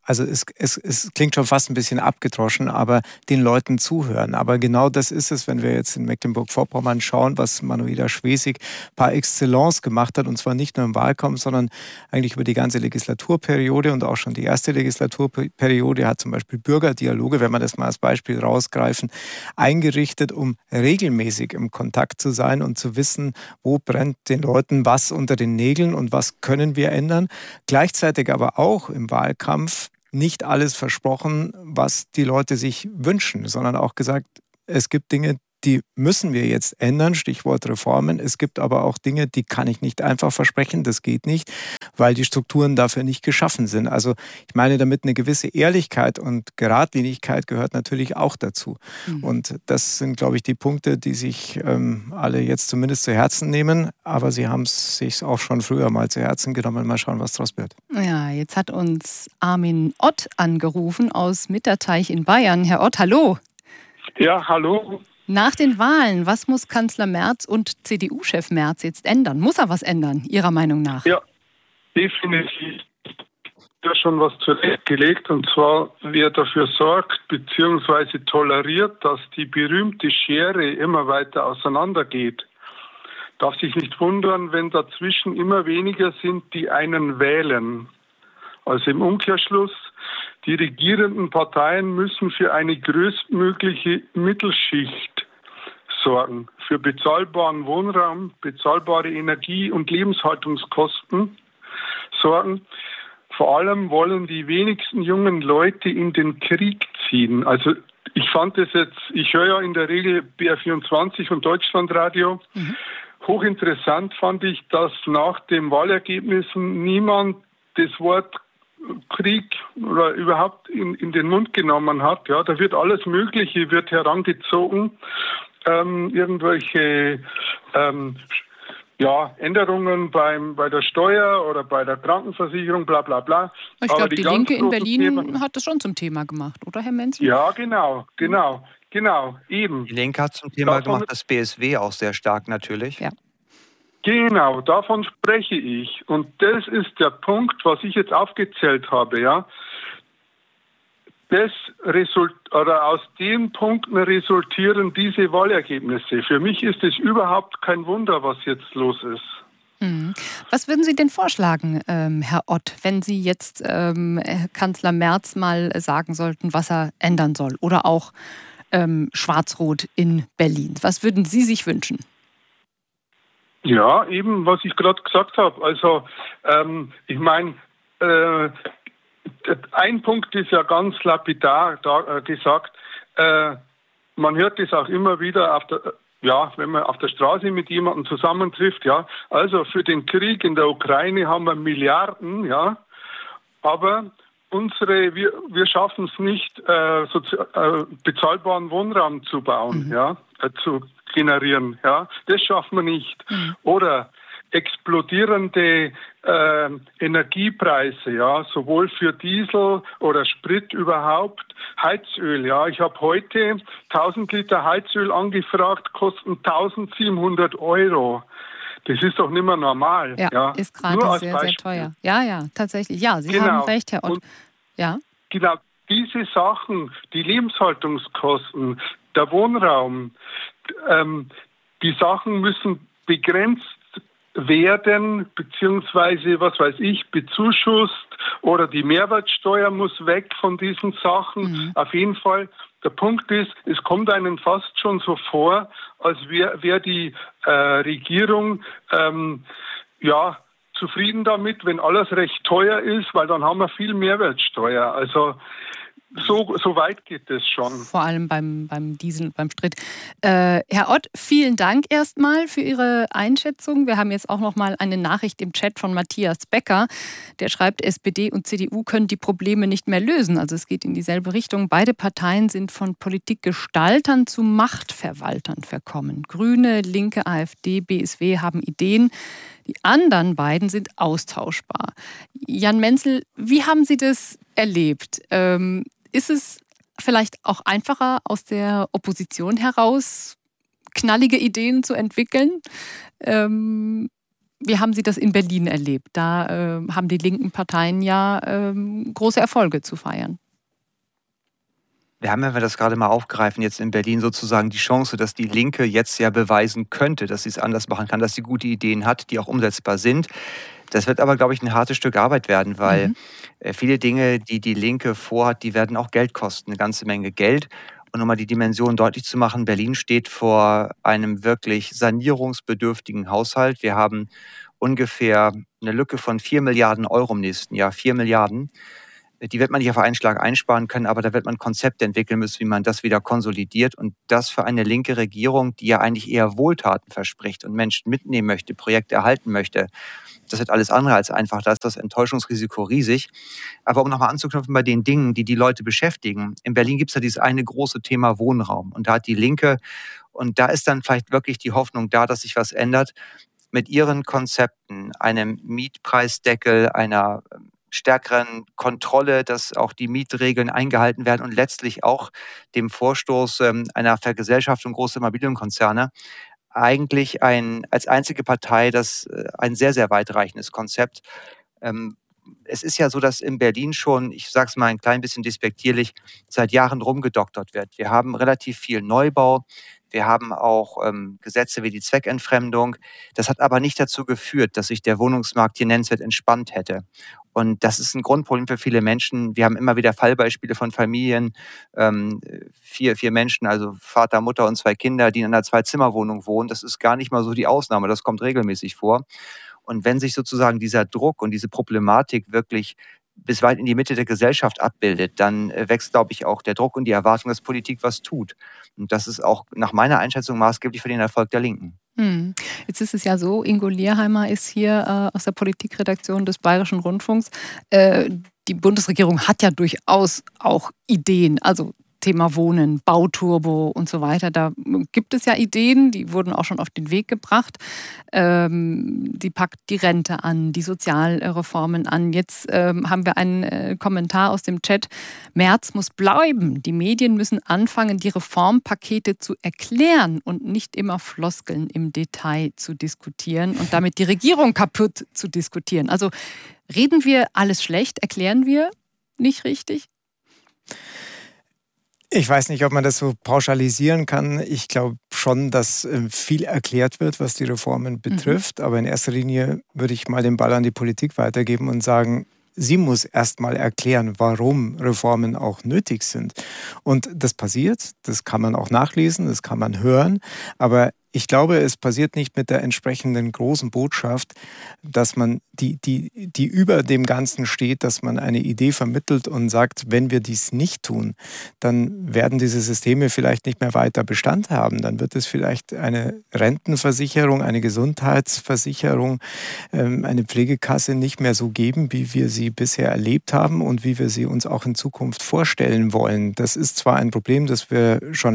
Also es klingt schon fast ein bisschen abgedroschen, aber den Leuten zuhören. Aber genau das ist es, wenn wir jetzt in Mecklenburg-Vorpommern schauen, was Manuela Schwesig par excellence gemacht hat. Und zwar nicht nur im Wahlkampf, sondern eigentlich über die ganze Legislaturperiode und auch schon die erste Legislaturperiode hat zum Beispiel Bürgerdialoge, wenn man das mal als Beispiel rausgreifen, eingerichtet, um regelmäßig im Kontakt zu sein und zu wissen, wo brennt den Leuten was unter den Nägeln und was können wir ändern. Gleichzeitig aber auch im Wahlkampf nicht alles versprochen, was die Leute sich wünschen, sondern auch gesagt, es gibt Dinge, die müssen wir jetzt ändern, Stichwort Reformen. Es gibt aber auch Dinge, die kann ich nicht einfach versprechen, das geht nicht, weil die Strukturen dafür nicht geschaffen sind. Also ich meine damit, eine gewisse Ehrlichkeit und Geradlinigkeit gehört natürlich auch dazu. Und das sind, glaube ich, die Punkte, die sich alle jetzt zumindest zu Herzen nehmen, aber sie haben es sich auch schon früher mal zu Herzen genommen. Mal schauen, was daraus wird. Ja, jetzt hat uns Armin Ott angerufen aus Mitterteich in Bayern. Herr Ott, hallo. Ja, hallo. Nach den Wahlen, was muss Kanzler Merz und CDU-Chef Merz jetzt ändern? Muss er was ändern, Ihrer Meinung nach? Ja, definitiv. Da schon was zurechtgelegt, und zwar, wer dafür sorgt bzw. toleriert, dass die berühmte Schere immer weiter auseinandergeht, darf sich nicht wundern, wenn dazwischen immer weniger sind, die einen wählen. Also im Umkehrschluss, die regierenden Parteien müssen für eine größtmögliche Mittelschicht sorgen, für bezahlbaren Wohnraum, bezahlbare Energie- und Lebenshaltungskosten sorgen. Vor allem wollen die wenigsten jungen Leute in den Krieg ziehen. Also ich fand es jetzt, ich höre ja in der Regel BR24 und Deutschlandradio. Hochinteressant fand ich, dass nach den Wahlergebnissen niemand das Wort Krieg oder überhaupt in den Mund genommen hat. Ja, da wird alles Mögliche wird herangezogen, irgendwelche Änderungen bei der Steuer oder bei der Krankenversicherung, bla bla bla. Ich glaube, die Linke in Berlin hat das schon zum Thema gemacht, oder Herr Menzel? Ja, genau, eben. Die Linke hat zum Thema gemacht, das BSW auch sehr stark natürlich. Ja. Genau, davon spreche ich. Und das ist der Punkt, was ich jetzt aufgezählt habe, ja. Aus den Punkten resultieren diese Wahlergebnisse. Für mich ist es überhaupt kein Wunder, was jetzt los ist. Was würden Sie denn vorschlagen, Herr Ott, wenn Sie jetzt Kanzler Merz mal sagen sollten, was er ändern soll? Oder auch Schwarz-Rot in Berlin. Was würden Sie sich wünschen? Ja, eben, was ich gerade gesagt habe. Also, ich meine, ein Punkt ist ja ganz lapidar gesagt. Man hört das auch immer wieder wenn man auf der Straße mit jemandem zusammentrifft. Ja, also für den Krieg in der Ukraine haben wir Milliarden, ja, aber wir schaffen es nicht, bezahlbaren Wohnraum zu bauen, zu generieren. Ja, das schaffen wir nicht. Oder explodierende Energiepreise, ja, sowohl für Diesel oder Sprit überhaupt, Heizöl, ja. Ich habe heute 1000 Liter Heizöl angefragt, kosten 1700 €. Das ist doch nicht mehr normal. Ja, ist gerade sehr, sehr teuer. Ja, tatsächlich. Ja, Sie haben recht, Herr Ott. Ja. Genau, diese Sachen, die Lebenshaltungskosten, der Wohnraum, die Sachen müssen begrenzt werden, beziehungsweise, was weiß ich, bezuschusst, oder die Mehrwertsteuer muss weg von diesen Sachen. Auf jeden Fall, der Punkt ist, es kommt einem fast schon so vor, als wäre die Regierung zufrieden damit, wenn alles recht teuer ist, weil dann haben wir viel Mehrwertsteuer. Also so weit geht es schon. Vor allem beim Diesel, beim Sprit. Herr Ott, vielen Dank erstmal für Ihre Einschätzung. Wir haben jetzt auch noch mal eine Nachricht im Chat von Matthias Becker. Der schreibt, SPD und CDU können die Probleme nicht mehr lösen. Also es geht in dieselbe Richtung. Beide Parteien sind von Politikgestaltern zu Machtverwaltern verkommen. Grüne, Linke, AfD, BSW haben Ideen. Die anderen beiden sind austauschbar. Jan Menzel, wie haben Sie das erlebt? Ist es vielleicht auch einfacher, aus der Opposition heraus knallige Ideen zu entwickeln? Wie haben Sie das in Berlin erlebt? Da haben die linken Parteien ja große Erfolge zu feiern. Wir haben, wenn wir das gerade mal aufgreifen, jetzt in Berlin sozusagen die Chance, dass die Linke jetzt ja beweisen könnte, dass sie es anders machen kann, dass sie gute Ideen hat, die auch umsetzbar sind. Das wird aber, glaube ich, ein hartes Stück Arbeit werden, weil viele Dinge, die die Linke vorhat, die werden auch Geld kosten, eine ganze Menge Geld. Und um mal die Dimension deutlich zu machen, Berlin steht vor einem wirklich sanierungsbedürftigen Haushalt. Wir haben ungefähr eine Lücke von 4 Milliarden Euro im nächsten Jahr, 4 Milliarden. Die wird man nicht auf einen Schlag einsparen können, aber da wird man Konzepte entwickeln müssen, wie man das wieder konsolidiert. Und das für eine linke Regierung, die ja eigentlich eher Wohltaten verspricht und Menschen mitnehmen möchte, Projekte erhalten möchte, das wird alles andere als einfach. Da ist das Enttäuschungsrisiko riesig. Aber um nochmal anzuknüpfen bei den Dingen, die die Leute beschäftigen. In Berlin gibt es ja dieses eine große Thema Wohnraum. Und da hat die Linke, und da ist dann vielleicht wirklich die Hoffnung da, dass sich was ändert, mit ihren Konzepten, einem Mietpreisdeckel, einer stärkeren Kontrolle, dass auch die Mietregeln eingehalten werden und letztlich auch dem Vorstoß einer Vergesellschaftung großer Immobilienkonzerne eigentlich als einzige Partei ein sehr, sehr weitreichendes Konzept. Es ist ja so, dass in Berlin schon, ich sage es mal ein klein bisschen despektierlich, seit Jahren rumgedoktert wird. Wir haben relativ viel Neubau. Wir haben auch Gesetze wie die Zweckentfremdung. Das hat aber nicht dazu geführt, dass sich der Wohnungsmarkt hier nennenswert entspannt hätte. Und das ist ein Grundproblem für viele Menschen. Wir haben immer wieder Fallbeispiele von Familien, vier Menschen, also Vater, Mutter und 2 Kinder, die in einer 2-Zimmer-Wohnung wohnen. Das ist gar nicht mal so die Ausnahme, das kommt regelmäßig vor. Und wenn sich sozusagen dieser Druck und diese Problematik wirklich bis weit in die Mitte der Gesellschaft abbildet, dann wächst, glaube ich, auch der Druck und die Erwartung, dass Politik was tut. Und das ist auch nach meiner Einschätzung maßgeblich für den Erfolg der Linken. Jetzt ist es ja so, Ingo Lierheimer ist hier aus der Politikredaktion des Bayerischen Rundfunks. Die Bundesregierung hat ja durchaus auch Ideen, also Thema Wohnen, Bauturbo und so weiter. Da gibt es ja Ideen, die wurden auch schon auf den Weg gebracht. Die packt die Rente an, die Sozialreformen an. Jetzt haben wir einen Kommentar aus dem Chat. Merz muss bleiben. Die Medien müssen anfangen, die Reformpakete zu erklären und nicht immer Floskeln im Detail zu diskutieren und damit die Regierung kaputt zu diskutieren. Also reden wir alles schlecht, erklären wir nicht richtig? Ich weiß nicht, ob man das so pauschalisieren kann. Ich glaube schon, dass viel erklärt wird, was die Reformen betrifft. Aber in erster Linie würde ich mal den Ball an die Politik weitergeben und sagen, sie muss erst mal erklären, warum Reformen auch nötig sind. Und das passiert, das kann man auch nachlesen, das kann man hören. Aber ich glaube, es passiert nicht mit der entsprechenden großen Botschaft, dass man die über dem Ganzen steht, dass man eine Idee vermittelt und sagt, wenn wir dies nicht tun, dann werden diese Systeme vielleicht nicht mehr weiter Bestand haben. Dann wird es vielleicht eine Rentenversicherung, eine Gesundheitsversicherung, eine Pflegekasse nicht mehr so geben, wie wir sie bisher erlebt haben und wie wir sie uns auch in Zukunft vorstellen wollen. Das ist zwar ein Problem, über das wir schon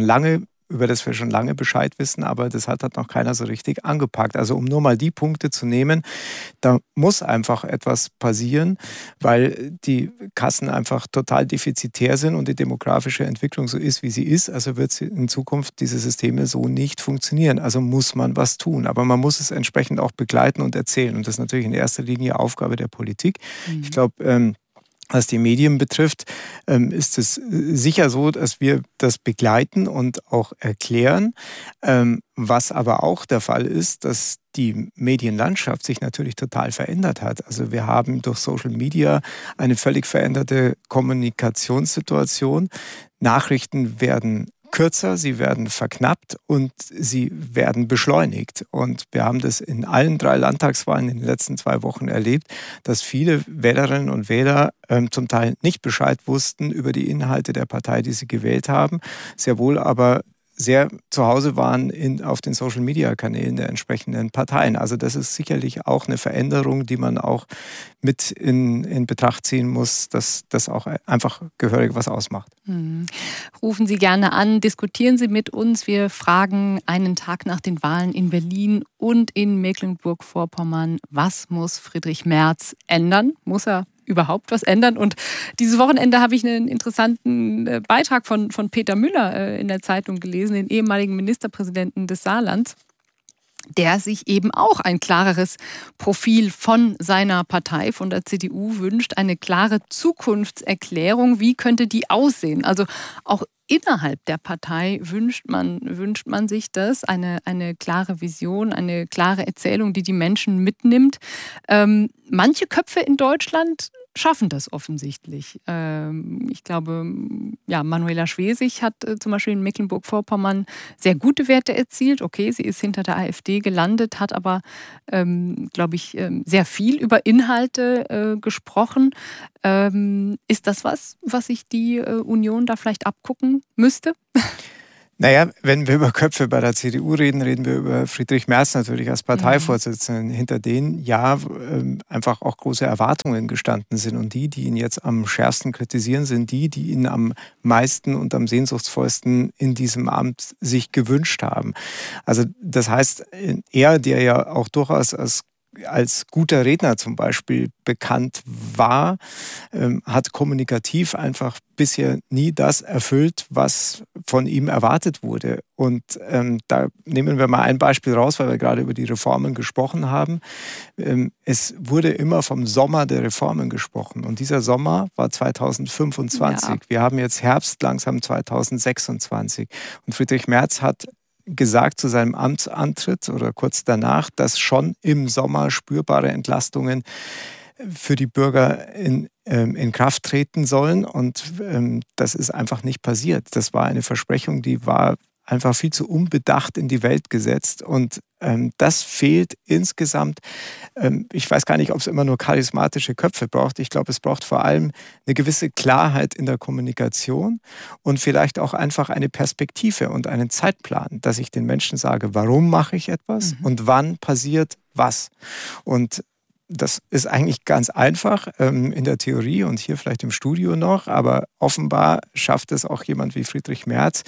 lange Bescheid wissen, aber das hat noch keiner so richtig angepackt. Also um nur mal die Punkte zu nehmen, da muss einfach etwas passieren, weil die Kassen einfach total defizitär sind und die demografische Entwicklung so ist, wie sie ist. Also wird in Zukunft diese Systeme so nicht funktionieren. Also muss man was tun. Aber man muss es entsprechend auch begleiten und erzählen. Und das ist natürlich in erster Linie Aufgabe der Politik. Ich glaube, was die Medien betrifft, ist es sicher so, dass wir das begleiten und auch erklären. Was aber auch der Fall ist, dass die Medienlandschaft sich natürlich total verändert hat. Also wir haben durch Social Media eine völlig veränderte Kommunikationssituation. Nachrichten werden kürzer, sie werden verknappt und sie werden beschleunigt. Und wir haben das in allen 3 Landtagswahlen in den letzten 2 Wochen erlebt, dass viele Wählerinnen und Wähler zum Teil nicht Bescheid wussten über die Inhalte der Partei, die sie gewählt haben, sehr wohl aber sehr zu Hause waren auf den Social-Media-Kanälen der entsprechenden Parteien. Also das ist sicherlich auch eine Veränderung, die man auch mit in Betracht ziehen muss, dass das auch einfach gehörig was ausmacht. Rufen Sie gerne an, diskutieren Sie mit uns. Wir fragen einen Tag nach den Wahlen in Berlin und in Mecklenburg-Vorpommern, was muss Friedrich Merz ändern? Muss er überhaupt was ändern? Und dieses Wochenende habe ich einen interessanten Beitrag von Peter Müller in der Zeitung gelesen, den ehemaligen Ministerpräsidenten des Saarlands. der sich eben auch ein klareres Profil von seiner Partei, von der CDU wünscht, eine klare Zukunftserklärung. Wie könnte die aussehen? Also auch innerhalb der Partei wünscht man sich das, eine klare Vision, eine klare Erzählung, die die Menschen mitnimmt. Manche Köpfe in Deutschland schaffen das offensichtlich. Ich glaube, ja, Manuela Schwesig hat zum Beispiel in Mecklenburg-Vorpommern sehr gute Werte erzielt. Okay, sie ist hinter der AfD gelandet, hat aber, glaube ich, sehr viel über Inhalte gesprochen. Ist das was sich die Union da vielleicht abgucken müsste? Naja, wenn wir über Köpfe bei der CDU reden, reden wir über Friedrich Merz natürlich als Parteivorsitzenden, hinter denen einfach auch große Erwartungen gestanden sind. Und die ihn jetzt am schärfsten kritisieren, sind die ihn am meisten und am sehnsuchtsvollsten in diesem Amt sich gewünscht haben. Also das heißt, er, der ja auch durchaus als guter Redner zum Beispiel bekannt war, hat kommunikativ einfach bisher nie das erfüllt, was von ihm erwartet wurde. Und da nehmen wir mal ein Beispiel raus, weil wir gerade über die Reformen gesprochen haben. Es wurde immer vom Sommer der Reformen gesprochen. Und dieser Sommer war 2025. Ja. Wir haben jetzt Herbst langsam 2026. Und Friedrich Merz hat gesagt zu seinem Amtsantritt oder kurz danach, dass schon im Sommer spürbare Entlastungen für die Bürger in Kraft treten sollen. Und das ist einfach nicht passiert. Das war eine Versprechung, die war einfach viel zu unbedacht in die Welt gesetzt. Und das fehlt insgesamt. Ich weiß gar nicht, ob es immer nur charismatische Köpfe braucht. Ich glaube, es braucht vor allem eine gewisse Klarheit in der Kommunikation und vielleicht auch einfach eine Perspektive und einen Zeitplan, dass ich den Menschen sage, warum mache ich etwas und wann passiert was. Und das ist eigentlich ganz einfach in der Theorie und hier vielleicht im Studio noch, aber offenbar schafft es auch jemand wie Friedrich Merz,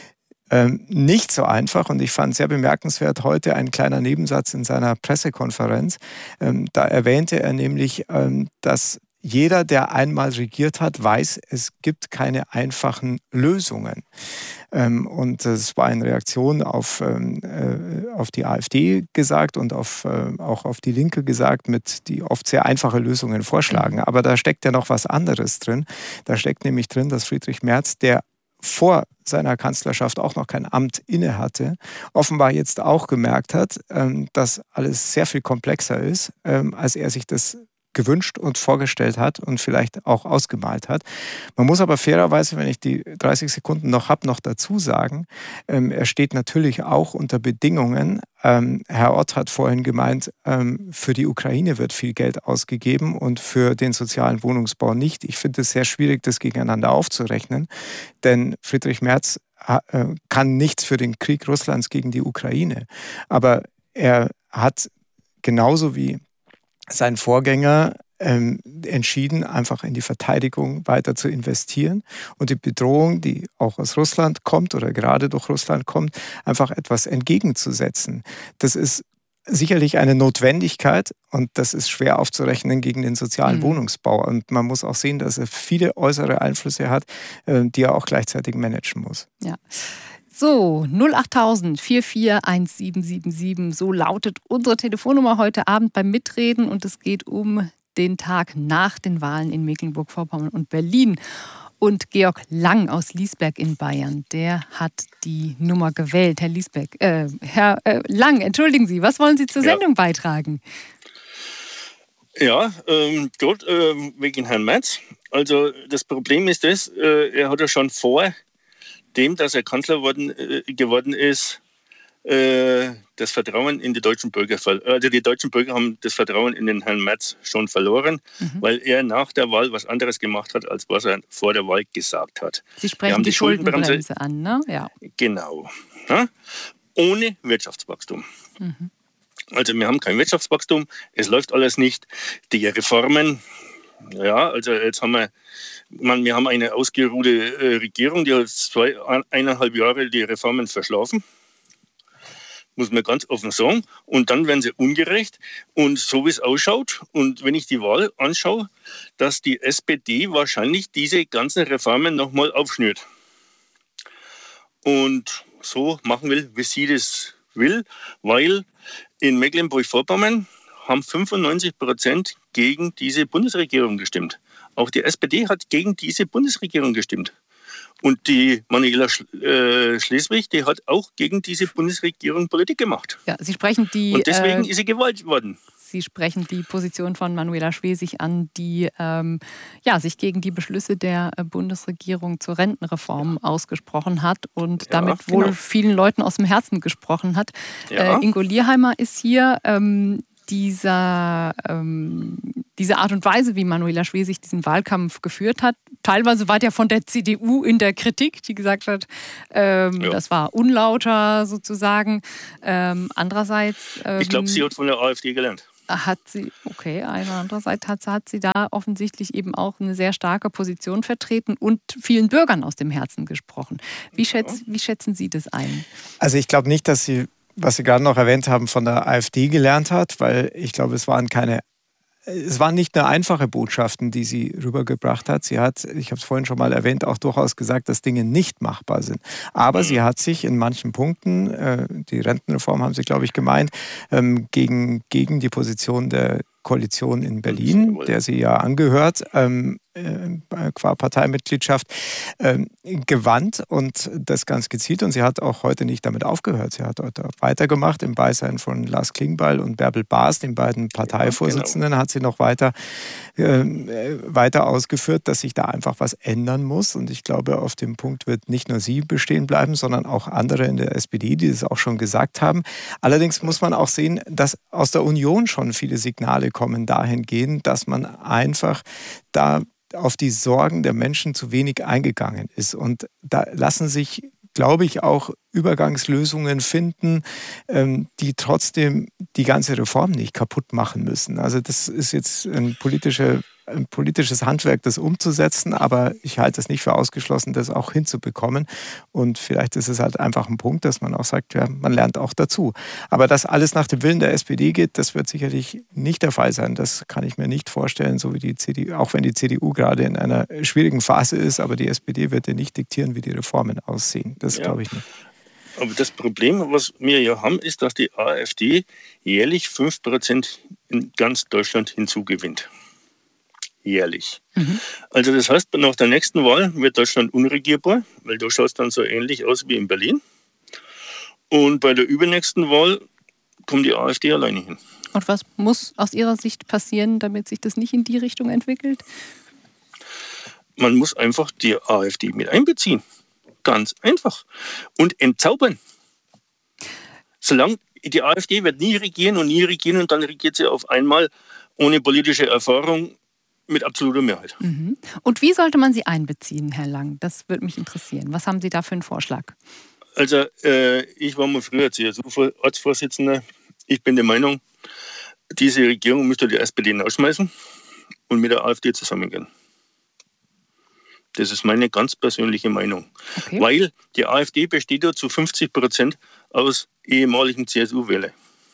nicht so einfach. Und ich fand sehr bemerkenswert heute ein kleiner Nebensatz in seiner Pressekonferenz. Da erwähnte er nämlich, dass jeder, der einmal regiert hat, weiß, es gibt keine einfachen Lösungen. Und das war in Reaktion auf die AfD gesagt und auch auf die Linke gesagt, die oft sehr einfache Lösungen vorschlagen. Aber da steckt ja noch was anderes drin. Da steckt nämlich drin, dass Friedrich Merz, der vor seiner Kanzlerschaft auch noch kein Amt inne hatte, offenbar jetzt auch gemerkt hat, dass alles sehr viel komplexer ist, als er sich das gewünscht und vorgestellt hat und vielleicht auch ausgemalt hat. Man muss aber fairerweise, wenn ich die 30 Sekunden noch habe, noch dazu sagen, er steht natürlich auch unter Bedingungen. Herr Ott hat vorhin gemeint, für die Ukraine wird viel Geld ausgegeben und für den sozialen Wohnungsbau nicht. Ich finde es sehr schwierig, das gegeneinander aufzurechnen, denn Friedrich Merz kann nichts für den Krieg Russlands gegen die Ukraine. Aber er hat genauso wie sein Vorgänger entschieden, einfach in die Verteidigung weiter zu investieren und die Bedrohung, die auch aus Russland kommt oder gerade durch Russland kommt, einfach etwas entgegenzusetzen. Das ist sicherlich eine Notwendigkeit und das ist schwer aufzurechnen gegen den sozialen Wohnungsbau. Und man muss auch sehen, dass er viele äußere Einflüsse hat, die er auch gleichzeitig managen muss. Ja. So, 08000 441777, so lautet unsere Telefonnummer heute Abend beim Mitreden und es geht um den Tag nach den Wahlen in Mecklenburg-Vorpommern und Berlin. Und Georg Lang aus Liesberg in Bayern, der hat die Nummer gewählt. Herr Lang, entschuldigen Sie, was wollen Sie zur Sendung beitragen? Ja, gut, wegen Herrn Merz. Also das Problem ist das, er hat ja schon vor dem, dass er Kanzler geworden ist, das Vertrauen in die deutschen Bürger, also die deutschen Bürger haben das Vertrauen in den Herrn Merz schon verloren, weil er nach der Wahl was anderes gemacht hat, als was er vor der Wahl gesagt hat. Sie sprechen die Schuldenbremse an, ne? Ja. Genau. Ja? Ohne Wirtschaftswachstum. Also wir haben kein Wirtschaftswachstum, es läuft alles nicht. Die Reformen, ja, also jetzt haben wir haben eine ausgeruhte Regierung, die hat 1,5 Jahre die Reformen verschlafen. Muss man ganz offen sagen. Und dann werden sie ungerecht. Und so wie es ausschaut, und wenn ich die Wahl anschaue, dass die SPD wahrscheinlich diese ganzen Reformen nochmal aufschnürt. Und so machen will, wie sie das will, weil in Mecklenburg-Vorpommern haben 95% gegen diese Bundesregierung gestimmt. Auch die SPD hat gegen diese Bundesregierung gestimmt. Und die Manuela Schleswig, die hat auch gegen diese Bundesregierung Politik gemacht. Ja, Sie sprechen und deswegen ist sie gewählt worden. Sie sprechen die Position von Manuela Schwesig an, die sich gegen die Beschlüsse der Bundesregierung zur Rentenreform ausgesprochen hat und damit wohl vielen Leuten aus dem Herzen gesprochen hat. Ja. Ingo Lierheimer ist hier. Diese Art und Weise, wie Manuela Schwesig diesen Wahlkampf geführt hat, teilweise war der von der CDU in der Kritik, die gesagt hat, das war unlauter sozusagen. Andererseits... ich glaube, sie hat von der AfD gelernt. Andererseits hat sie da offensichtlich eben auch eine sehr starke Position vertreten und vielen Bürgern aus dem Herzen gesprochen. Wie schätzen Sie das ein? Also ich glaube nicht, dass sie, was Sie gerade noch erwähnt haben, von der AfD gelernt hat, weil ich glaube, es waren nicht nur einfache Botschaften, die sie rübergebracht hat. Sie hat, ich habe es vorhin schon mal erwähnt, auch durchaus gesagt, dass Dinge nicht machbar sind. Aber sie hat sich in manchen Punkten, die Rentenreform haben Sie, glaube ich, gemeint, gegen die Position der Koalition in Berlin, der sie ja angehört, qua Parteimitgliedschaft, gewandt und das ganz gezielt. Und sie hat auch heute nicht damit aufgehört. Sie hat heute weitergemacht im Beisein von Lars Klingbeil und Bärbel Baas, den beiden Parteivorsitzenden, hat sie noch weiter ausgeführt, dass sich da einfach was ändern muss. Und ich glaube, auf dem Punkt wird nicht nur sie bestehen bleiben, sondern auch andere in der SPD, die das auch schon gesagt haben. Allerdings muss man auch sehen, dass aus der Union schon viele Signale kommen dahingehend, dass man einfach da auf die Sorgen der Menschen zu wenig eingegangen ist. Und da lassen sich, glaube ich, auch Übergangslösungen finden, die trotzdem die ganze Reform nicht kaputt machen müssen. Also das ist jetzt ein politisches Handwerk, das umzusetzen, aber ich halte es nicht für ausgeschlossen, das auch hinzubekommen. Und vielleicht ist es halt einfach ein Punkt, dass man auch sagt, ja, man lernt auch dazu. Aber dass alles nach dem Willen der SPD geht, das wird sicherlich nicht der Fall sein. Das kann ich mir nicht vorstellen, so wie die CDU, auch wenn die CDU gerade in einer schwierigen Phase ist, aber die SPD wird ja nicht diktieren, wie die Reformen aussehen. Das glaube ich nicht. Aber das Problem, was wir ja haben, ist, dass die AfD jährlich 5% in ganz Deutschland hinzugewinnt. Jährlich. Also das heißt, nach der nächsten Wahl wird Deutschland unregierbar, weil da schaut es dann so ähnlich aus wie in Berlin. Und bei der übernächsten Wahl kommt die AfD alleine hin. Und was muss aus Ihrer Sicht passieren, damit sich das nicht in die Richtung entwickelt? Man muss einfach die AfD mit einbeziehen. Ganz einfach. Und entzaubern. Solange die AfD wird nie regieren und dann regiert sie auf einmal ohne politische Erfahrung mit absoluter Mehrheit. Und wie sollte man sie einbeziehen, Herr Lang? Das würde mich interessieren. Was haben Sie da für einen Vorschlag? Also ich war mal früher CSU-Ortsvorsitzender. Ich bin der Meinung, diese Regierung müsste die SPD rausschmeißen und mit der AfD zusammengehen. Das ist meine ganz persönliche Meinung. Okay. Weil die AfD besteht ja zu 50% aus ehemaligen CSU-Wählern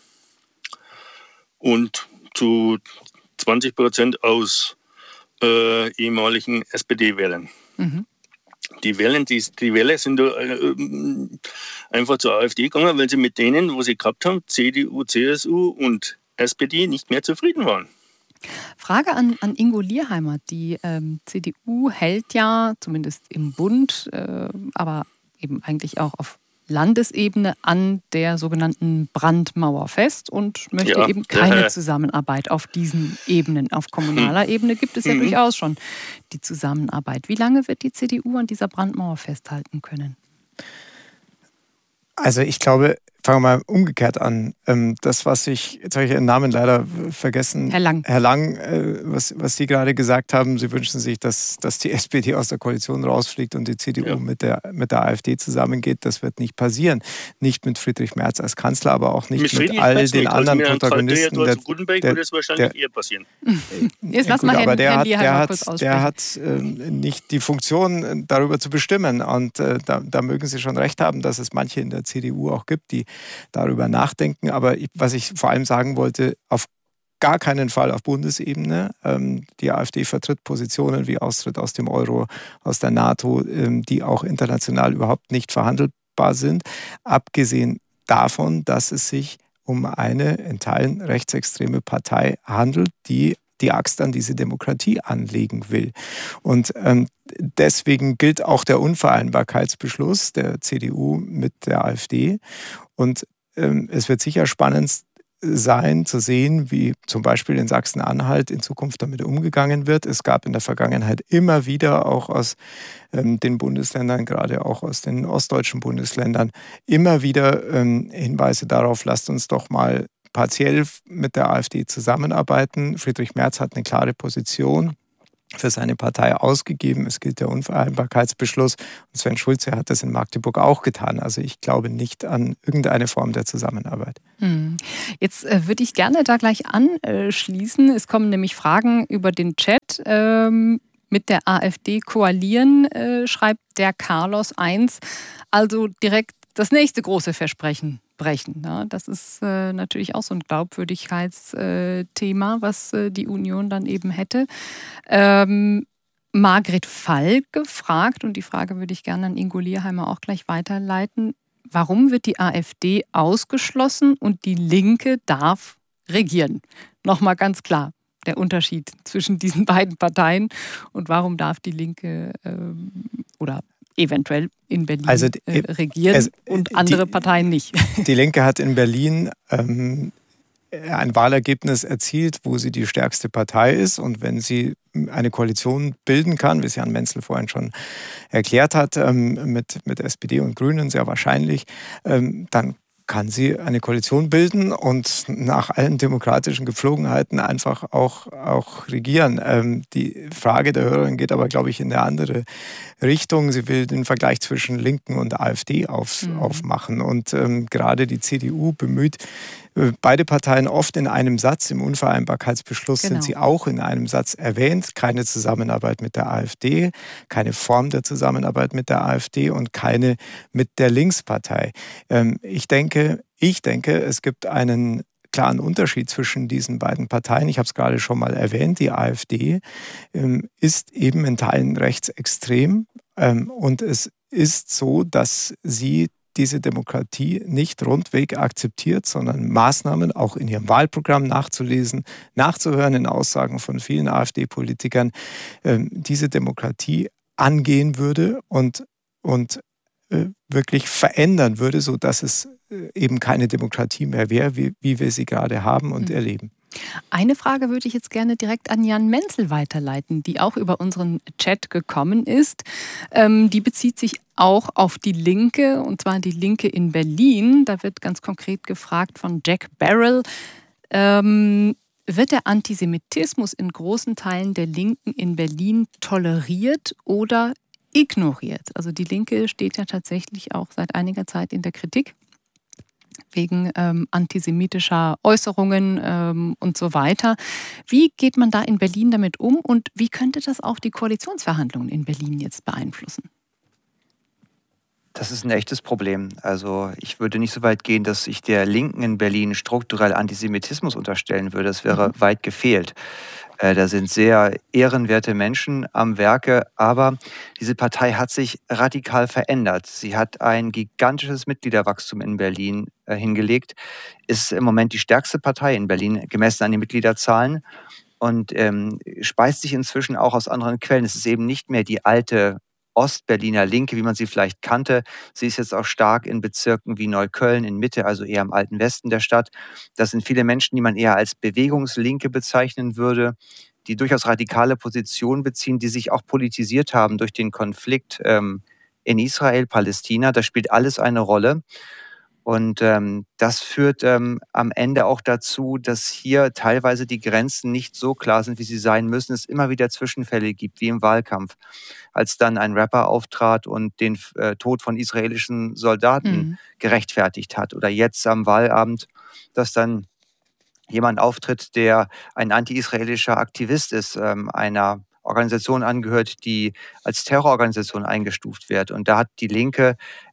und zu 20% aus ehemaligen SPD-Wählern. Die Wähler sind einfach zur AfD gegangen, weil sie mit denen, wo sie gehabt haben, CDU, CSU und SPD, nicht mehr zufrieden waren. Frage an Ingo Lierheimer. Die CDU hält ja, zumindest im Bund, aber eben eigentlich auch auf Landesebene an der sogenannten Brandmauer fest und möchte eben keine Zusammenarbeit auf diesen Ebenen. Auf kommunaler Ebene gibt es ja durchaus schon die Zusammenarbeit. Wie lange wird die CDU an dieser Brandmauer festhalten können? Also ich glaube, fangen wir mal umgekehrt an. Das, was jetzt habe ich Ihren Namen leider vergessen. Herr Lang. Herr Lang, was Sie gerade gesagt haben, Sie wünschen sich, dass die SPD aus der Koalition rausfliegt und die CDU mit der AfD zusammengeht. Das wird nicht passieren. Nicht mit Friedrich Merz als Kanzler, aber auch nicht mit all den anderen Protagonisten. Das wird wahrscheinlich eher passieren. Jetzt lass mal Herrn Lierheimer kurz aussprechen. Der hat nicht die Funktion, darüber zu bestimmen. Und da mögen Sie schon recht haben, dass es manche in der CDU auch gibt, die darüber nachdenken. Aber was ich vor allem sagen wollte, auf gar keinen Fall auf Bundesebene. Die AfD vertritt Positionen wie Austritt aus dem Euro, aus der NATO, die auch international überhaupt nicht verhandelbar sind. Abgesehen davon, dass es sich um eine in Teilen rechtsextreme Partei handelt, die die Axt an diese Demokratie anlegen will. Und deswegen gilt auch der Unvereinbarkeitsbeschluss der CDU mit der AfD. Und es wird sicher spannend sein, zu sehen, wie zum Beispiel in Sachsen-Anhalt in Zukunft damit umgegangen wird. Es gab in der Vergangenheit immer wieder auch aus den Bundesländern, gerade auch aus den ostdeutschen Bundesländern, immer wieder Hinweise darauf, lasst uns doch mal partiell mit der AfD zusammenarbeiten. Friedrich Merz hat eine klare Position für seine Partei ausgegeben. Es gilt der Unvereinbarkeitsbeschluss. Und Sven Schulze hat das in Magdeburg auch getan. Also ich glaube nicht an irgendeine Form der Zusammenarbeit. Jetzt würde ich gerne da gleich anschließen. Es kommen nämlich Fragen über den Chat. Mit der AfD koalieren, schreibt der Carlos 1. Also direkt das nächste große Versprechen brechen. Ja, das ist natürlich auch so ein Glaubwürdigkeitsthema, was die Union dann eben hätte. Margret Falk gefragt, und die Frage würde ich gerne an Ingo Lierheimer auch gleich weiterleiten. Warum wird die AfD ausgeschlossen und die Linke darf regieren? Nochmal ganz klar der Unterschied zwischen diesen beiden Parteien und warum darf die Linke oder eventuell in Berlin regieren und andere Parteien nicht. Die Linke hat in Berlin ein Wahlergebnis erzielt, wo sie die stärkste Partei ist. Und wenn sie eine Koalition bilden kann, wie es Jan Menzel vorhin schon erklärt hat, mit SPD und Grünen sehr wahrscheinlich, dann kann sie eine Koalition bilden und nach allen demokratischen Gepflogenheiten einfach auch regieren. Die Frage der Hörerin geht aber, glaube ich, in eine andere Richtung. Sie will den Vergleich zwischen Linken und AfD aufmachen. Und gerade die CDU bemüht beide Parteien oft in einem Satz. Im Unvereinbarkeitsbeschluss sind sie auch in einem Satz erwähnt. Keine Zusammenarbeit mit der AfD, keine Form der Zusammenarbeit mit der AfD und keine mit der Linkspartei. Ich denke, es gibt einen klaren Unterschied zwischen diesen beiden Parteien. Ich habe es gerade schon mal erwähnt. Die AfD ist eben in Teilen rechtsextrem. Und es ist so, dass sie diese Demokratie nicht rundweg akzeptiert, sondern Maßnahmen auch in ihrem Wahlprogramm nachzulesen, nachzuhören in Aussagen von vielen AfD-Politikern, diese Demokratie angehen würde und wirklich verändern würde, sodass es eben keine Demokratie mehr wäre, wie wir sie gerade haben und erleben. Eine Frage würde ich jetzt gerne direkt an Jan Menzel weiterleiten, die auch über unseren Chat gekommen ist. Die bezieht sich auch auf die Linke, und zwar die Linke in Berlin. Da wird ganz konkret gefragt von Jack Barrel, wird der Antisemitismus in großen Teilen der Linken in Berlin toleriert oder ignoriert? Also die Linke steht ja tatsächlich auch seit einiger Zeit in der Kritik wegen antisemitischer Äußerungen und so weiter. Wie geht man da in Berlin damit um und wie könnte das auch die Koalitionsverhandlungen in Berlin jetzt beeinflussen? Das ist ein echtes Problem. Also ich würde nicht so weit gehen, dass ich der Linken in Berlin strukturell Antisemitismus unterstellen würde. Das wäre weit gefehlt. Da sind sehr ehrenwerte Menschen am Werke, aber diese Partei hat sich radikal verändert. Sie hat ein gigantisches Mitgliederwachstum in Berlin hingelegt, ist im Moment die stärkste Partei in Berlin, gemessen an den Mitgliederzahlen, und speist sich inzwischen auch aus anderen Quellen. Es ist eben nicht mehr die alte Ostberliner Linke, wie man sie vielleicht kannte. Sie ist jetzt auch stark in Bezirken wie Neukölln, in Mitte, also eher im alten Westen der Stadt. Das sind viele Menschen, die man eher als Bewegungslinke bezeichnen würde, die durchaus radikale Positionen beziehen, die sich auch politisiert haben durch den Konflikt in Israel, Palästina. Das spielt alles eine Rolle. Und das führt am Ende auch dazu, dass hier teilweise die Grenzen nicht so klar sind, wie sie sein müssen. Es immer wieder Zwischenfälle gibt, wie im Wahlkampf, als dann ein Rapper auftrat und den Tod von israelischen Soldaten gerechtfertigt hat. Oder jetzt am Wahlabend, dass dann jemand auftritt, der ein anti-israelischer Aktivist ist, einer Organisation angehört, die als Terrororganisation eingestuft wird. Und da hat die Linke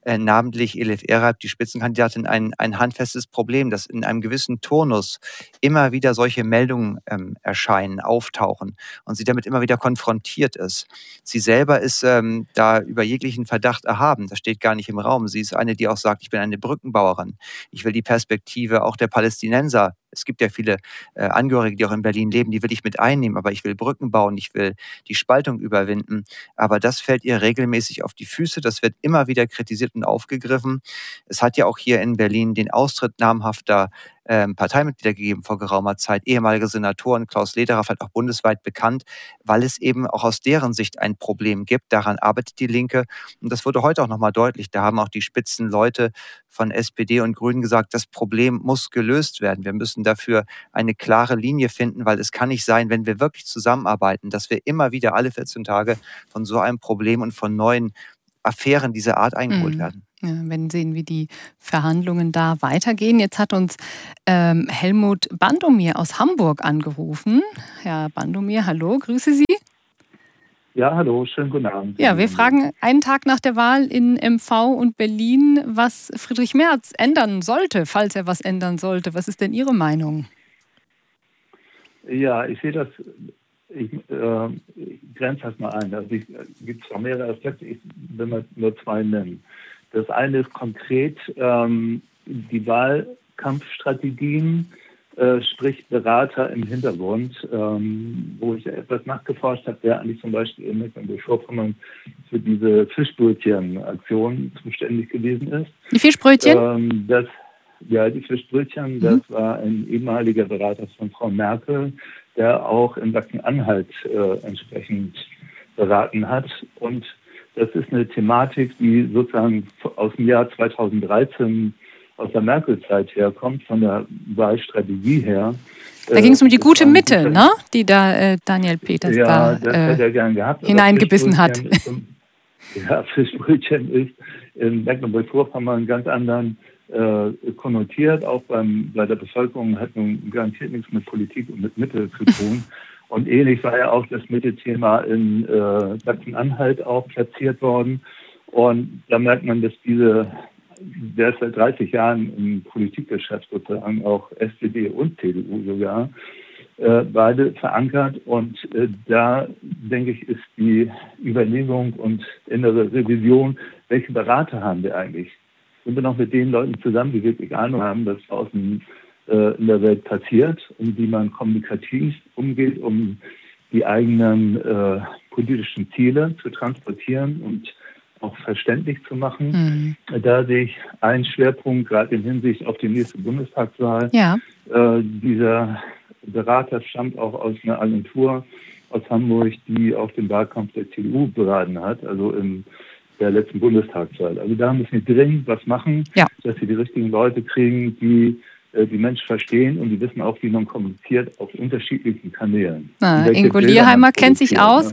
namentlich Elif Eralp, die Spitzenkandidatin, ein handfestes Problem, dass in einem gewissen Turnus immer wieder solche Meldungen erscheinen, auftauchen und sie damit immer wieder konfrontiert ist. Sie selber ist da über jeglichen Verdacht erhaben. Das steht gar nicht im Raum. Sie ist eine, die auch sagt, ich bin eine Brückenbauerin. Ich will die Perspektive auch der Palästinenser. Es gibt ja viele Angehörige, die auch in Berlin leben, die will ich mit einnehmen, aber ich will Brücken bauen, ich will die Spaltung überwinden. Aber das fällt ihr regelmäßig auf die Füße, das wird immer wieder kritisiert und aufgegriffen. Es hat ja auch hier in Berlin den Austritt namhafter Parteimitglieder gegeben vor geraumer Zeit, ehemalige Senatoren, Klaus Lederer, vielleicht auch bundesweit bekannt, weil es eben auch aus deren Sicht ein Problem gibt. Daran arbeitet die Linke und das wurde heute auch nochmal deutlich. Da haben auch die Spitzenleute von SPD und Grünen gesagt, das Problem muss gelöst werden. Wir müssen dafür eine klare Linie finden, weil es kann nicht sein, wenn wir wirklich zusammenarbeiten, dass wir immer wieder alle 14 Tage von so einem Problem und von neuen Affären dieser Art eingeholt werden. Ja, wir werden sehen, wie die Verhandlungen da weitergehen. Jetzt hat uns Helmut Bandomir aus Hamburg angerufen. Herr Bandomir, hallo, grüße Sie. Ja, hallo, schönen guten Abend. Ja, wir fragen einen Tag nach der Wahl in MV und Berlin, was Friedrich Merz ändern sollte, falls er was ändern sollte. Was ist denn Ihre Meinung? Ja, ich sehe das, ich grenze das mal ein. Also gibt zwar mehrere Aspekte, ich will mal nur zwei nennen. Das eine ist konkret die Wahlkampfstrategien, sprich Berater im Hintergrund, wo ich etwas nachgeforscht habe, der eigentlich zum Beispiel in Mecklenburg-Vorpommern für diese Fischbrötchen-Aktion zuständig gewesen ist. Die Fischbrötchen? Die Fischbrötchen, das war ein ehemaliger Berater von Frau Merkel, der auch in Sachsen-Anhalt entsprechend beraten hat. Und das ist eine Thematik, die sozusagen aus dem Jahr 2013 aus der Merkel-Zeit herkommt, von der Wahlstrategie her. Da ging es um die gute Mitte, ne? Die da Daniel Peters hineingebissen hat. Fischbrötchen ist in Mecklenburg-Vorpommern ganz anderen konnotiert, auch bei der Bevölkerung hat nun garantiert nichts mit Politik und mit Mitte zu tun. Und ähnlich war ja auch das Mitte-Thema in Sachsen-Anhalt auch platziert worden. Und da merkt man, dass der ist seit 30 Jahren im Politikgeschäft sozusagen, auch SPD und CDU sogar, beide verankert. Und da, denke ich, ist die Überlegung und innere Revision, welche Berater haben wir eigentlich? Sind wir noch mit den Leuten zusammen, die wirklich Ahnung haben, was draußen in der Welt passiert und wie man kommunikativ umgeht, um die eigenen politischen Ziele zu transportieren und auch verständlich zu machen. Da sehe ich einen Schwerpunkt, gerade in Hinsicht auf die nächste Bundestagswahl. Ja. Dieser Berater stammt auch aus einer Agentur aus Hamburg, die auch den Wahlkampf der CDU beraten hat, also in der letzten Bundestagswahl. Also da müssen wir dringend was machen, dass wir die richtigen Leute kriegen, die die Menschen verstehen und die wissen auch, wie man kommuniziert auf unterschiedlichen Kanälen. Ingo Lierheimer kennt sich aus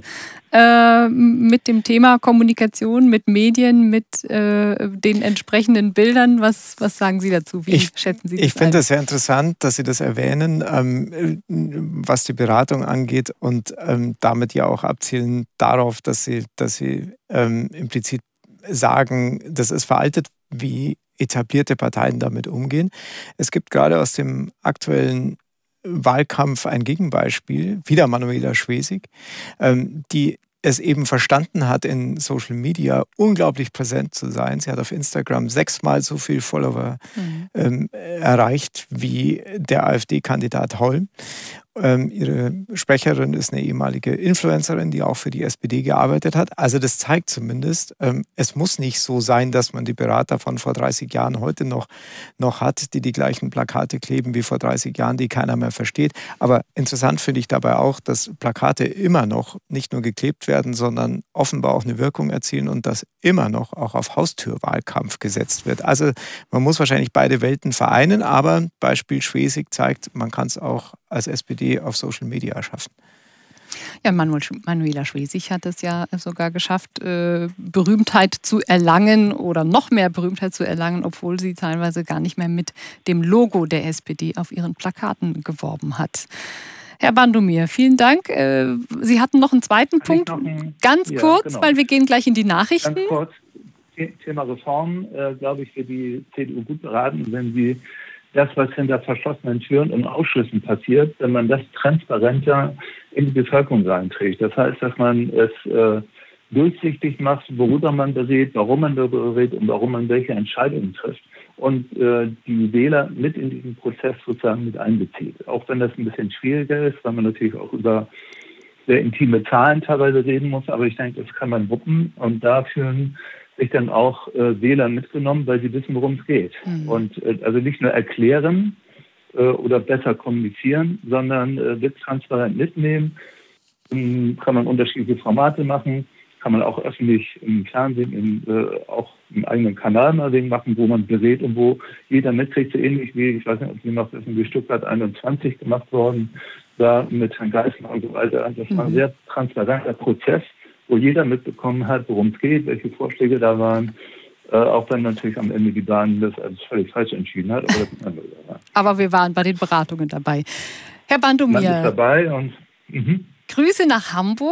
mit dem Thema Kommunikation, mit Medien, mit den entsprechenden Bildern. Was sagen Sie dazu? Wie schätzen Sie das? Ich finde es sehr interessant, dass Sie das erwähnen, was die Beratung angeht und damit ja auch abzielen darauf, dass Sie implizit sagen, das ist veraltet, wie etablierte Parteien damit umgehen. Es gibt gerade aus dem aktuellen Wahlkampf ein Gegenbeispiel, wieder Manuela Schwesig, die es eben verstanden hat, in Social Media unglaublich präsent zu sein. Sie hat auf Instagram 6-mal so viel Follower erreicht wie der AfD-Kandidat Holm. Ihre Sprecherin ist eine ehemalige Influencerin, die auch für die SPD gearbeitet hat. Also das zeigt zumindest, es muss nicht so sein, dass man die Berater von vor 30 Jahren heute noch hat, die gleichen Plakate kleben wie vor 30 Jahren, die keiner mehr versteht. Aber interessant finde ich dabei auch, dass Plakate immer noch nicht nur geklebt werden, sondern offenbar auch eine Wirkung erzielen und dass immer noch auch auf Haustürwahlkampf gesetzt wird. Also man muss wahrscheinlich beide Welten vereinen, aber Beispiel Schwesig zeigt, man kann es auch als SPD auf Social Media schaffen. Ja, Manuela Schwesig hat es ja sogar geschafft, Berühmtheit zu erlangen oder noch mehr Berühmtheit zu erlangen, obwohl sie teilweise gar nicht mehr mit dem Logo der SPD auf ihren Plakaten geworben hat. Herr Bandomir, vielen Dank. Sie hatten noch einen zweiten Punkt. Ganz kurz, weil wir gehen gleich in die Nachrichten. Ganz kurz. Thema Reform, glaube ich, wird die CDU gut beraten, wenn sie das, was hinter verschlossenen Türen und Ausschüssen passiert, wenn man das transparenter in die Bevölkerung reinträgt. Das heißt, dass man es durchsichtig macht, worüber man berät, warum man darüber redet und warum man welche Entscheidungen trifft. Und die Wähler mit in diesen Prozess sozusagen mit einbezieht. Auch wenn das ein bisschen schwieriger ist, weil man natürlich auch über sehr intime Zahlen teilweise reden muss. Aber ich denke, das kann man wuppen. Und da fühlen sich dann auch Wähler mitgenommen, weil sie wissen, worum es geht. Und also nicht nur erklären oder besser kommunizieren, sondern wird transparent mitnehmen. Kann man unterschiedliche Formate machen. Kann man auch öffentlich im Fernsehen, auch im eigenen Kanal mal machen, wo man berät und wo jeder mitkriegt, so ähnlich wie, ich weiß nicht, ob Sie noch wissen, wie Stuttgart 21 gemacht worden war mit Herrn Geisler und so weiter. Das war ein sehr transparenter Prozess, wo jeder mitbekommen hat, worum es geht, welche Vorschläge da waren, auch wenn natürlich am Ende die Bahn das als völlig falsch entschieden hat. Aber wir waren bei den Beratungen dabei. Herr Bandomir. Man ist dabei und Grüße nach Hamburg.